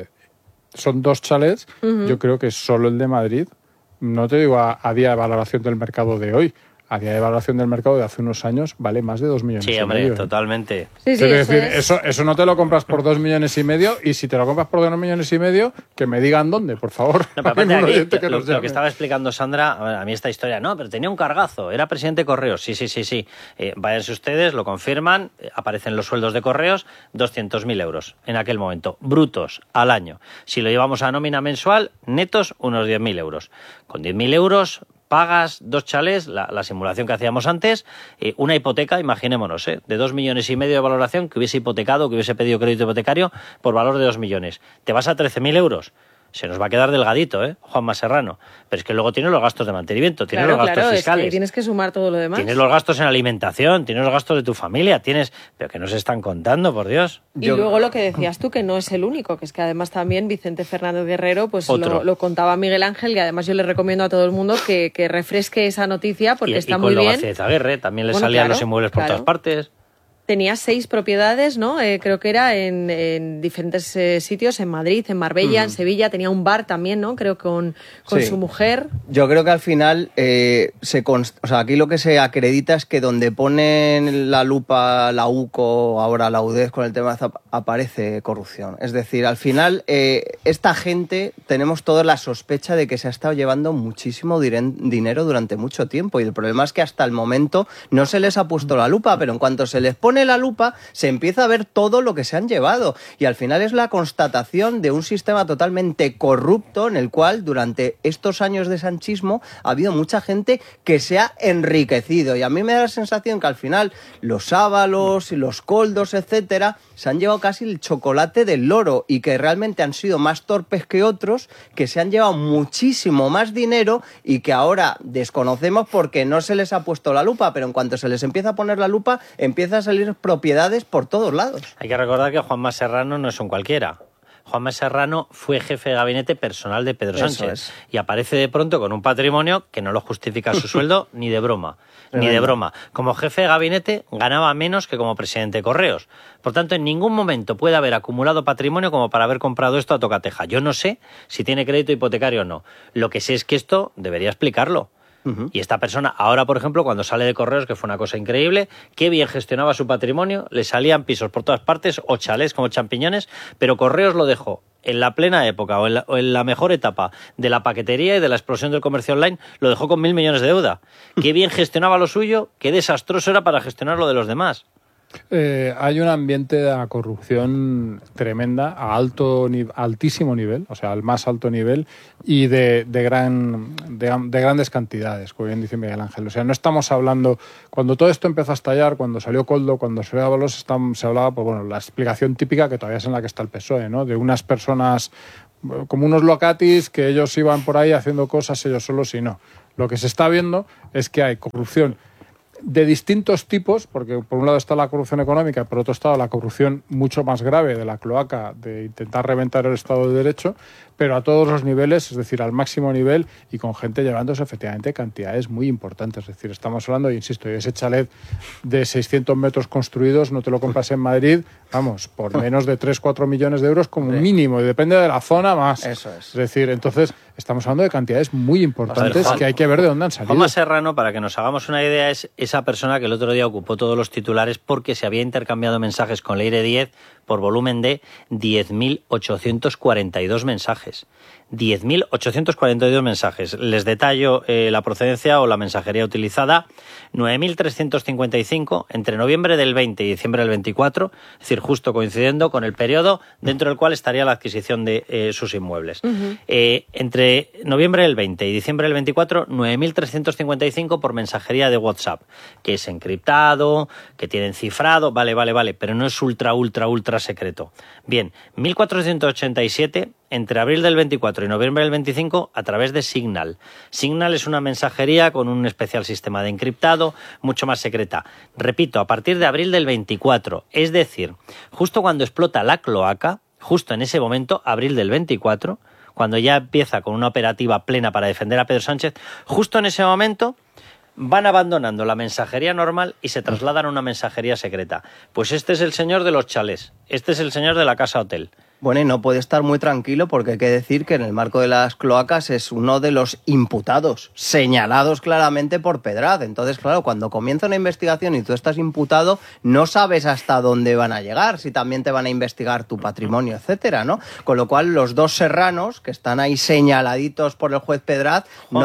son 2 chalets, yo creo que solo el de Madrid, no te digo a día de valoración del mercado de hoy, a día de valoración del mercado de hace unos años vale más de 2 millones y medio. Sí, hombre, totalmente. Sí, Quiero decir, eso no te lo compras por 2 millones y medio, y si te lo compras por 2 millones y medio, que me digan dónde, por favor. No, pero lo que estaba explicando Sandra, a mí esta historia, no, pero tenía un cargazo, era presidente de Correos, sí. Váyanse ustedes, lo confirman, aparecen los sueldos de Correos, 200.000 euros en aquel momento, brutos, al año. Si lo llevamos a nómina mensual, netos, unos 10.000 euros. Con 10.000 euros... pagas 2 chalés, la simulación que hacíamos antes, una hipoteca, imaginémonos, de 2,5 millones de valoración, que hubiese hipotecado, que hubiese pedido crédito hipotecario por valor de 2 millones. Te vas a 13.000 euros. Se nos va a quedar delgadito, Juanma Serrano. Pero es que luego tienes los gastos de mantenimiento, tienes los gastos fiscales. Es que tienes que sumar todo lo demás. Tienes los gastos en alimentación, tienes los gastos de tu familia, pero que no se están contando, por Dios. Y luego lo que decías tú, que no es el único, que es que además también Vicente Fernández Guerrero, pues lo contaba Miguel Ángel, y además yo le recomiendo a todo el mundo que refresque esa noticia porque está muy bien. Y con Zaguerre también le salían los inmuebles por todas partes. Tenía 6 propiedades, ¿no? Creo que era en diferentes sitios, en Madrid, en Marbella, en Sevilla. Tenía un bar también, ¿no? Creo con su mujer. Yo creo que al final, aquí lo que se acredita es que donde ponen la lupa la UCO, ahora la UDESC con el tema aparece corrupción. Es decir, al final, esta gente, tenemos toda la sospecha de que se ha estado llevando muchísimo dinero durante mucho tiempo, y el problema es que hasta el momento no se les ha puesto la lupa, pero en cuanto se les pone la lupa, se empieza a ver todo lo que se han llevado, y al final es la constatación de un sistema totalmente corrupto en el cual durante estos años de sanchismo ha habido mucha gente que se ha enriquecido, y a mí me da la sensación que al final los Ábalos y los Koldos, etcétera, se han llevado casi el chocolate del loro, y que realmente han sido más torpes que otros, que se han llevado muchísimo más dinero y que ahora desconocemos porque no se les ha puesto la lupa, pero en cuanto se les empieza a poner la lupa, empieza a salir propiedades por todos lados. Hay que recordar que Juanma Serrano no es un cualquiera. Juanma Serrano fue jefe de gabinete personal de Pedro Sánchez y aparece de pronto con un patrimonio que no lo justifica su sueldo ni de broma. Ni de broma. Como jefe de gabinete ganaba menos que como presidente de Correos. Por tanto, en ningún momento puede haber acumulado patrimonio como para haber comprado esto a tocateja. Yo no sé si tiene crédito hipotecario o no. Lo que sé es que esto debería explicarlo. Y esta persona, ahora por ejemplo, cuando sale de Correos, que fue una cosa increíble, qué bien gestionaba su patrimonio, le salían pisos por todas partes o chalés como champiñones, pero Correos lo dejó en la plena época o en la mejor etapa de la paquetería y de la explosión del comercio online, lo dejó con 1.000 millones de deuda. Qué bien gestionaba lo suyo, qué desastroso era para gestionar lo de los demás. Hay un ambiente de corrupción tremenda a altísimo nivel, o sea, al más alto nivel y de grandes cantidades, como bien dice Miguel Ángel. O sea, no estamos hablando, cuando todo esto empezó a estallar, cuando salió Koldo, cuando salió Ábalos, se hablaba, pues bueno, la explicación típica que todavía es en la que está el PSOE, ¿no? De unas personas como unos locatis que ellos iban por ahí haciendo cosas ellos solos y no. Lo que se está viendo es que hay corrupción de distintos tipos, porque por un lado está la corrupción económica, por otro lado la corrupción mucho más grave de la cloaca, de intentar reventar el Estado de Derecho, pero a todos los niveles, es decir, al máximo nivel y con gente llevándose efectivamente cantidades muy importantes. Es decir, estamos hablando, insisto, de ese chalet de 600 metros construidos, no te lo compras en Madrid, vamos, por menos de 3-4 millones de euros como mínimo, y depende de la zona más. Eso es. Es decir, entonces estamos hablando de cantidades muy importantes que hay que ver de dónde han salido. Juanma Serrano, para que nos hagamos una idea, es esa persona que el otro día ocupó todos los titulares porque se había intercambiado mensajes con Leire Díez por volumen de 10.842 mensajes. 10.842 mensajes. Les detallo la procedencia o la mensajería utilizada. 9.355 entre noviembre del 20 y diciembre del 24, es decir, justo coincidiendo con el periodo dentro del cual estaría la adquisición de sus inmuebles. Entre noviembre del 20 y diciembre del 24, 9.355 por mensajería de WhatsApp, que es encriptado, que tienen cifrado, vale, pero no es ultra secreto. Bien, 1.487 entre abril del 24 y noviembre del 25 a través de Signal. Signal es una mensajería con un especial sistema de encriptado, mucho más secreta. Repito, a partir de abril del 24, es decir, justo cuando explota la cloaca, justo en ese momento, abril del 24, cuando ya empieza con una operativa plena para defender a Pedro Sánchez, justo en ese momento van abandonando la mensajería normal y se trasladan a una mensajería secreta. Pues este es el señor de los chalés, este es el señor de la casa hotel. Bueno, y no puede estar muy tranquilo porque hay que decir que en el marco de las cloacas es uno de los imputados, señalados claramente por Pedrad. Entonces, claro, cuando comienza una investigación y tú estás imputado, no sabes hasta dónde van a llegar, si también te van a investigar tu patrimonio, etcétera, ¿no? Con lo cual, los dos serranos, que están ahí señaladitos por el juez Pedrad,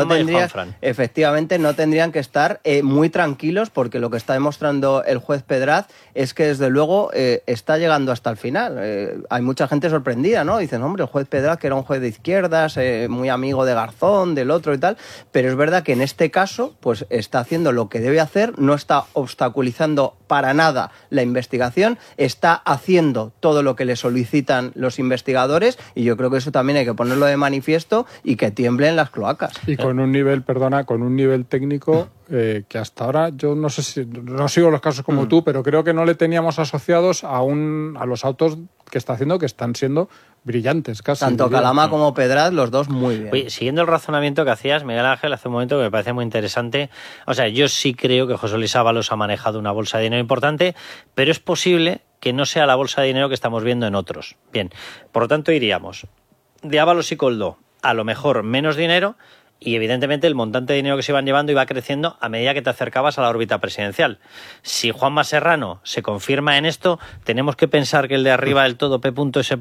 efectivamente no tendrían que estar muy tranquilos porque lo que está demostrando el juez Pedrad es que, desde luego, está llegando hasta el final. Hay mucha gente sorprendida, ¿no? Dicen, hombre, el juez Pedrad, que era un juez de izquierdas, muy amigo de Garzón, del otro y tal, pero es verdad que en este caso, pues está haciendo lo que debe hacer, no está obstaculizando para nada la investigación, está haciendo todo lo que le solicitan los investigadores y yo creo que eso también hay que ponerlo de manifiesto y que tiemblen las cloacas. Y con un nivel, con un nivel técnico que hasta ahora yo no sé si, no sigo los casos como tú, pero creo que no le teníamos asociados a los autos que está haciendo, que están siendo brillantes casi. Tanto Calama como Pedrad, los dos muy bien. Oye, siguiendo el razonamiento que hacías, Miguel Ángel, hace un momento que me parece muy interesante. O sea, yo sí creo que José Luis Ábalos ha manejado una bolsa de dinero importante, pero es posible que no sea la bolsa de dinero que estamos viendo en otros. Bien, por lo tanto iríamos de Ábalos y Koldo a lo mejor menos dinero, y evidentemente el montante de dinero que se iban llevando iba creciendo a medida que te acercabas a la órbita presidencial. Si Juanma Serrano se confirma en esto, ¿tenemos que pensar que el de arriba del todo, P.S.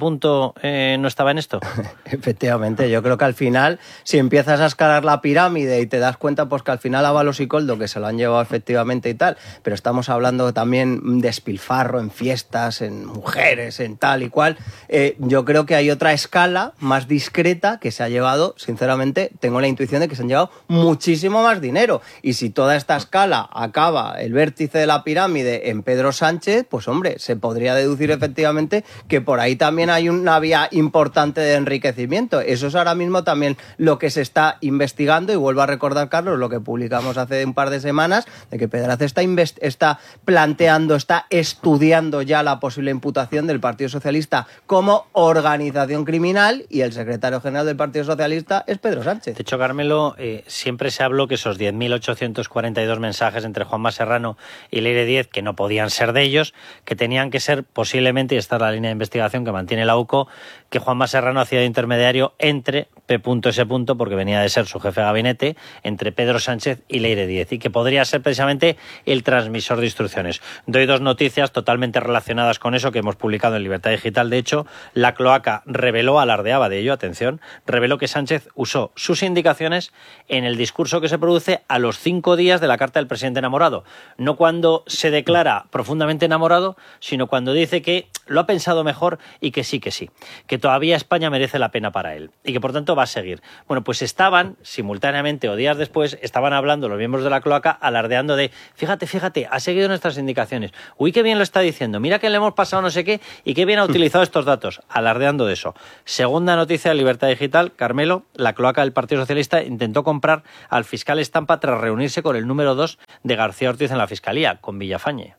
no estaba en esto? Efectivamente, yo creo que al final, si empiezas a escalar la pirámide y te das cuenta pues que al final Ábalos y Koldo, que se lo han llevado efectivamente y tal, pero estamos hablando también de despilfarro en fiestas, en mujeres, en tal y cual, yo creo que hay otra escala más discreta que se ha llevado, sinceramente, tengo la intuición intuición de que se han llevado muchísimo más dinero. Y si toda esta escala acaba el vértice de la pirámide en Pedro Sánchez, pues hombre, se podría deducir efectivamente que por ahí también hay una vía importante de enriquecimiento. Eso es ahora mismo también lo que se está investigando, y vuelvo a recordar, Carlos, lo que publicamos hace un par de semanas, de que Pedraza está planteando, está estudiando ya la posible imputación del Partido Socialista como organización criminal, y el secretario general del Partido Socialista es Pedro Sánchez. De hecho, Carmelo, siempre se habló que esos 10.842 mensajes entre Juanma Serrano y Leire Díez, que no podían ser de ellos, que tenían que ser posiblemente, y esta es la línea de investigación que mantiene la UCO, que Juanma Serrano hacía de intermediario entre P.S., porque venía de ser su jefe de gabinete, entre Pedro Sánchez y Leire Díez, y que podría ser precisamente el transmisor de instrucciones. Doy dos noticias totalmente relacionadas con eso que hemos publicado en Libertad Digital. De hecho, la cloaca alardeaba de ello, atención, reveló que Sánchez usó sus indicaciones en el discurso que se produce a los 5 días de la carta del presidente enamorado. No cuando se declara profundamente enamorado, sino cuando dice que lo ha pensado mejor y que sí, que todavía España merece la pena para él y que por tanto va a seguir. Bueno, pues estaban simultáneamente o días después, estaban hablando los miembros de la cloaca alardeando de fíjate, ha seguido nuestras indicaciones, uy, qué bien lo está diciendo, mira que le hemos pasado no sé qué y qué bien ha utilizado estos datos, alardeando de eso. Segunda noticia de Libertad Digital, Carmelo, la cloaca del Partido Socialista intentó comprar al fiscal Estampa tras reunirse con el número 2 de García Ortiz en la Fiscalía, con Villafañe.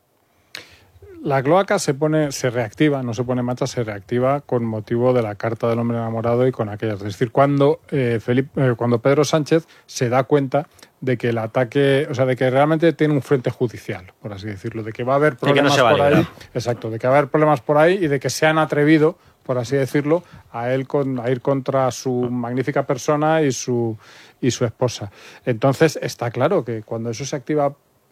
La cloaca se reactiva, no se pone en marcha, se reactiva con motivo de la carta del hombre enamorado y con aquellas. Es decir, cuando Pedro Sánchez se da cuenta de que el ataque, o sea, de que realmente tiene un frente judicial, por así decirlo, de que va a haber problemas por ahí. Exacto, de que va a haber problemas por ahí y de que se han atrevido, por así decirlo, a ir contra su magnífica persona y su esposa. Entonces, está claro que cuando eso se activa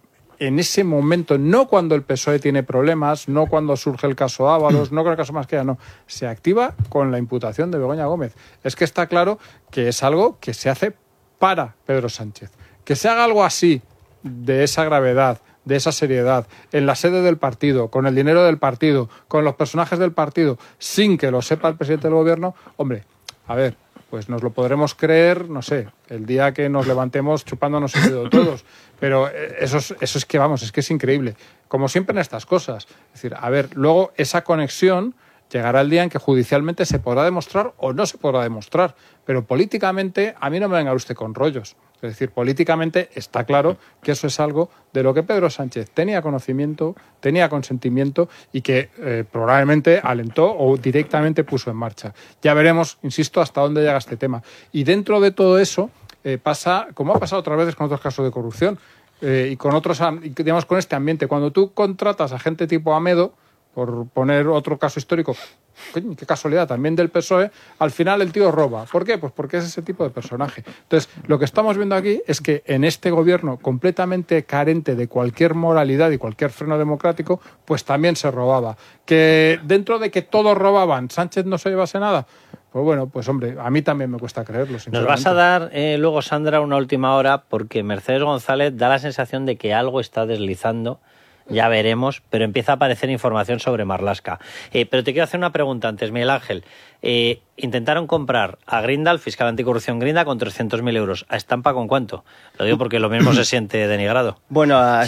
en ese momento, no cuando el PSOE tiene problemas, no cuando surge el caso Ábalos, no con el caso Masqueda, no, se activa con la imputación de Begoña Gómez. Es que está claro que es algo que se hace para Pedro Sánchez. Que se haga algo así, de esa gravedad, de esa seriedad, en la sede del partido, con el dinero del partido, con los personajes del partido, sin que lo sepa el presidente del gobierno, hombre, a ver, pues nos lo podremos creer, no sé, el día que nos levantemos chupándonos el dedo todos. Pero eso es que, vamos, es que es increíble. Como siempre en estas cosas. Es decir, a ver, luego esa conexión llegará el día en que judicialmente se podrá demostrar o no se podrá demostrar. Pero políticamente, a mí no me venga usted con rollos. Es decir, políticamente está claro que eso es algo de lo que Pedro Sánchez tenía conocimiento, tenía consentimiento y que probablemente alentó o directamente puso en marcha. Ya veremos, insisto, hasta dónde llega este tema. Y dentro de todo eso pasa, como ha pasado otras veces con otros casos de corrupción y con otros, digamos, con este ambiente. Cuando tú contratas a gente tipo Amedo, por poner otro caso histórico, qué casualidad, también del PSOE, al final el tío roba. ¿Por qué? Pues porque es ese tipo de personaje. Entonces, lo que estamos viendo aquí es que en este gobierno completamente carente de cualquier moralidad y cualquier freno democrático, pues también se robaba. Que dentro de que todos robaban, Sánchez no se llevase nada. Pues bueno, pues hombre, a mí también me cuesta creerlo, sinceramente. Nos vas a dar luego, Sandra, una última hora, porque Mercedes González da la sensación de que algo está deslizando. Ya veremos, pero empieza a aparecer información sobre Marlaska. Pero te quiero hacer una pregunta antes, Miguel Ángel. Intentaron comprar a Grinda, el fiscal anticorrupción Grinda, con 300.000 euros. ¿A Estampa con cuánto? Lo digo porque lo mismo se siente denigrado. Bueno, a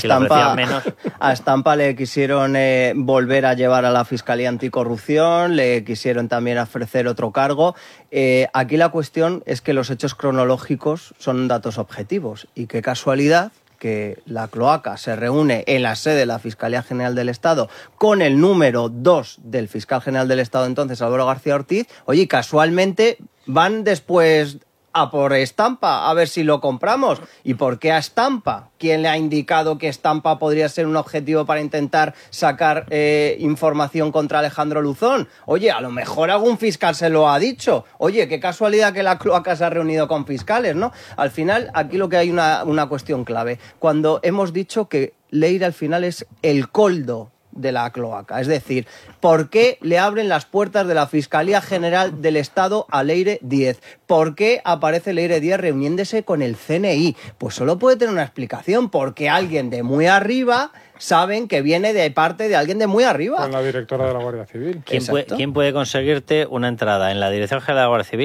Estampa le quisieron volver a llevar a la Fiscalía Anticorrupción, le quisieron también ofrecer otro cargo. Aquí la cuestión es que los hechos cronológicos son datos objetivos. Y qué casualidad que la cloaca se reúne en la sede de la Fiscalía General del Estado con el número 2 del fiscal general del Estado entonces, Álvaro García Ortiz. Oye, casualmente van después a por Estampa, a ver si lo compramos. ¿Y por qué a Estampa? ¿Quién le ha indicado que Estampa podría ser un objetivo para intentar sacar información contra Alejandro Luzón? Oye, a lo mejor algún fiscal se lo ha dicho. Oye, qué casualidad que la cloaca se ha reunido con fiscales, ¿no? Al final, aquí lo que hay una cuestión clave. Cuando hemos dicho que Leire al final es el coldo de la cloaca. Es decir, ¿por qué le abren las puertas de la Fiscalía General del Estado a Leire Díez? ¿Por qué aparece Leire Díez reuniéndose con el CNI? Pues solo puede tener una explicación, porque alguien de muy arriba saben que viene de parte de alguien de muy arriba. Con la directora de la Guardia Civil. ¿Quién puede conseguirte una entrada en la Dirección General de la Guardia Civil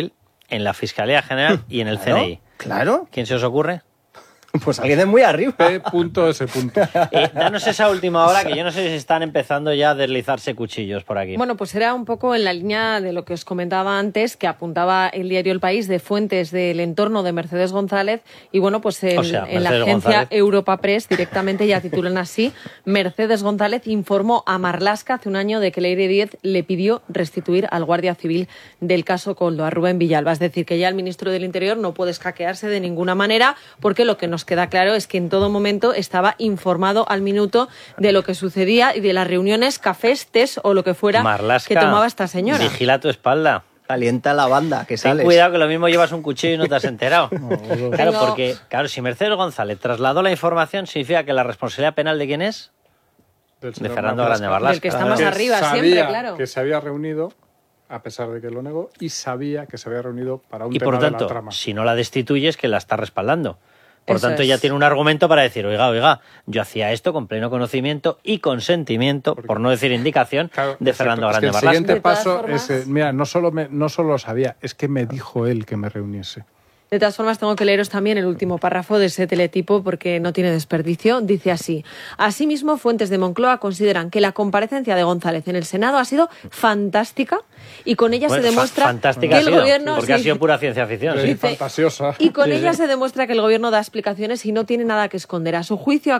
en la Fiscalía General y en el CNI. Claro. ¿Quién se os ocurre? Pues alguien de muy arriba. P.S. Danos esa última hora, que yo no sé si están empezando ya a deslizarse cuchillos por aquí. Bueno, pues era un poco en la línea de lo que os comentaba antes, que apuntaba el diario El País de fuentes del entorno de Mercedes González. Y bueno, pues en la agencia González. Europa Press directamente ya titulan así: Mercedes González informó a Marlaska hace un año de que Leire Díez le pidió restituir al guardia civil del caso Koldo, a Rubén Villalba. Es decir, que ya el ministro del Interior no puede escaquearse de ninguna manera, porque lo que nos queda claro es que en todo momento estaba informado al minuto de lo que sucedía y de las reuniones, cafés, tés o lo que fuera Marlaska, que tomaba esta señora. Vigila tu espalda. Calienta la banda, que sales. Ten cuidado, que lo mismo llevas un cuchillo y no te has enterado. Claro, porque si Mercedes González trasladó la información, significa que la responsabilidad penal ¿de quién es? De Fernando Grande Marlaska. Del que está más arriba siempre, claro. Que se había reunido, a pesar de que lo negó, y sabía que se había reunido para un y tema por tanto, de la trama. Si no la destituyes, que la está respaldando. Por Eso tanto, es. ya tiene un argumento para decir, oiga, yo hacía esto con pleno conocimiento y consentimiento, por no decir indicación, de Fernando Grande El Marlaska. siguiente paso es, mira, no solo lo sabía, es que me dijo él que me reuniese. De todas formas, tengo que leeros también el último párrafo de ese teletipo porque no tiene desperdicio. Dice así: asimismo, fuentes de Moncloa consideran que la comparecencia de González en el Senado ha sido fantástica y con ella se demuestra fantástica que el gobierno... porque ha sido pura ciencia ficción. Sí, fantasiosa. Y con ella se demuestra que el gobierno da explicaciones y no tiene nada que esconder. A su juicio,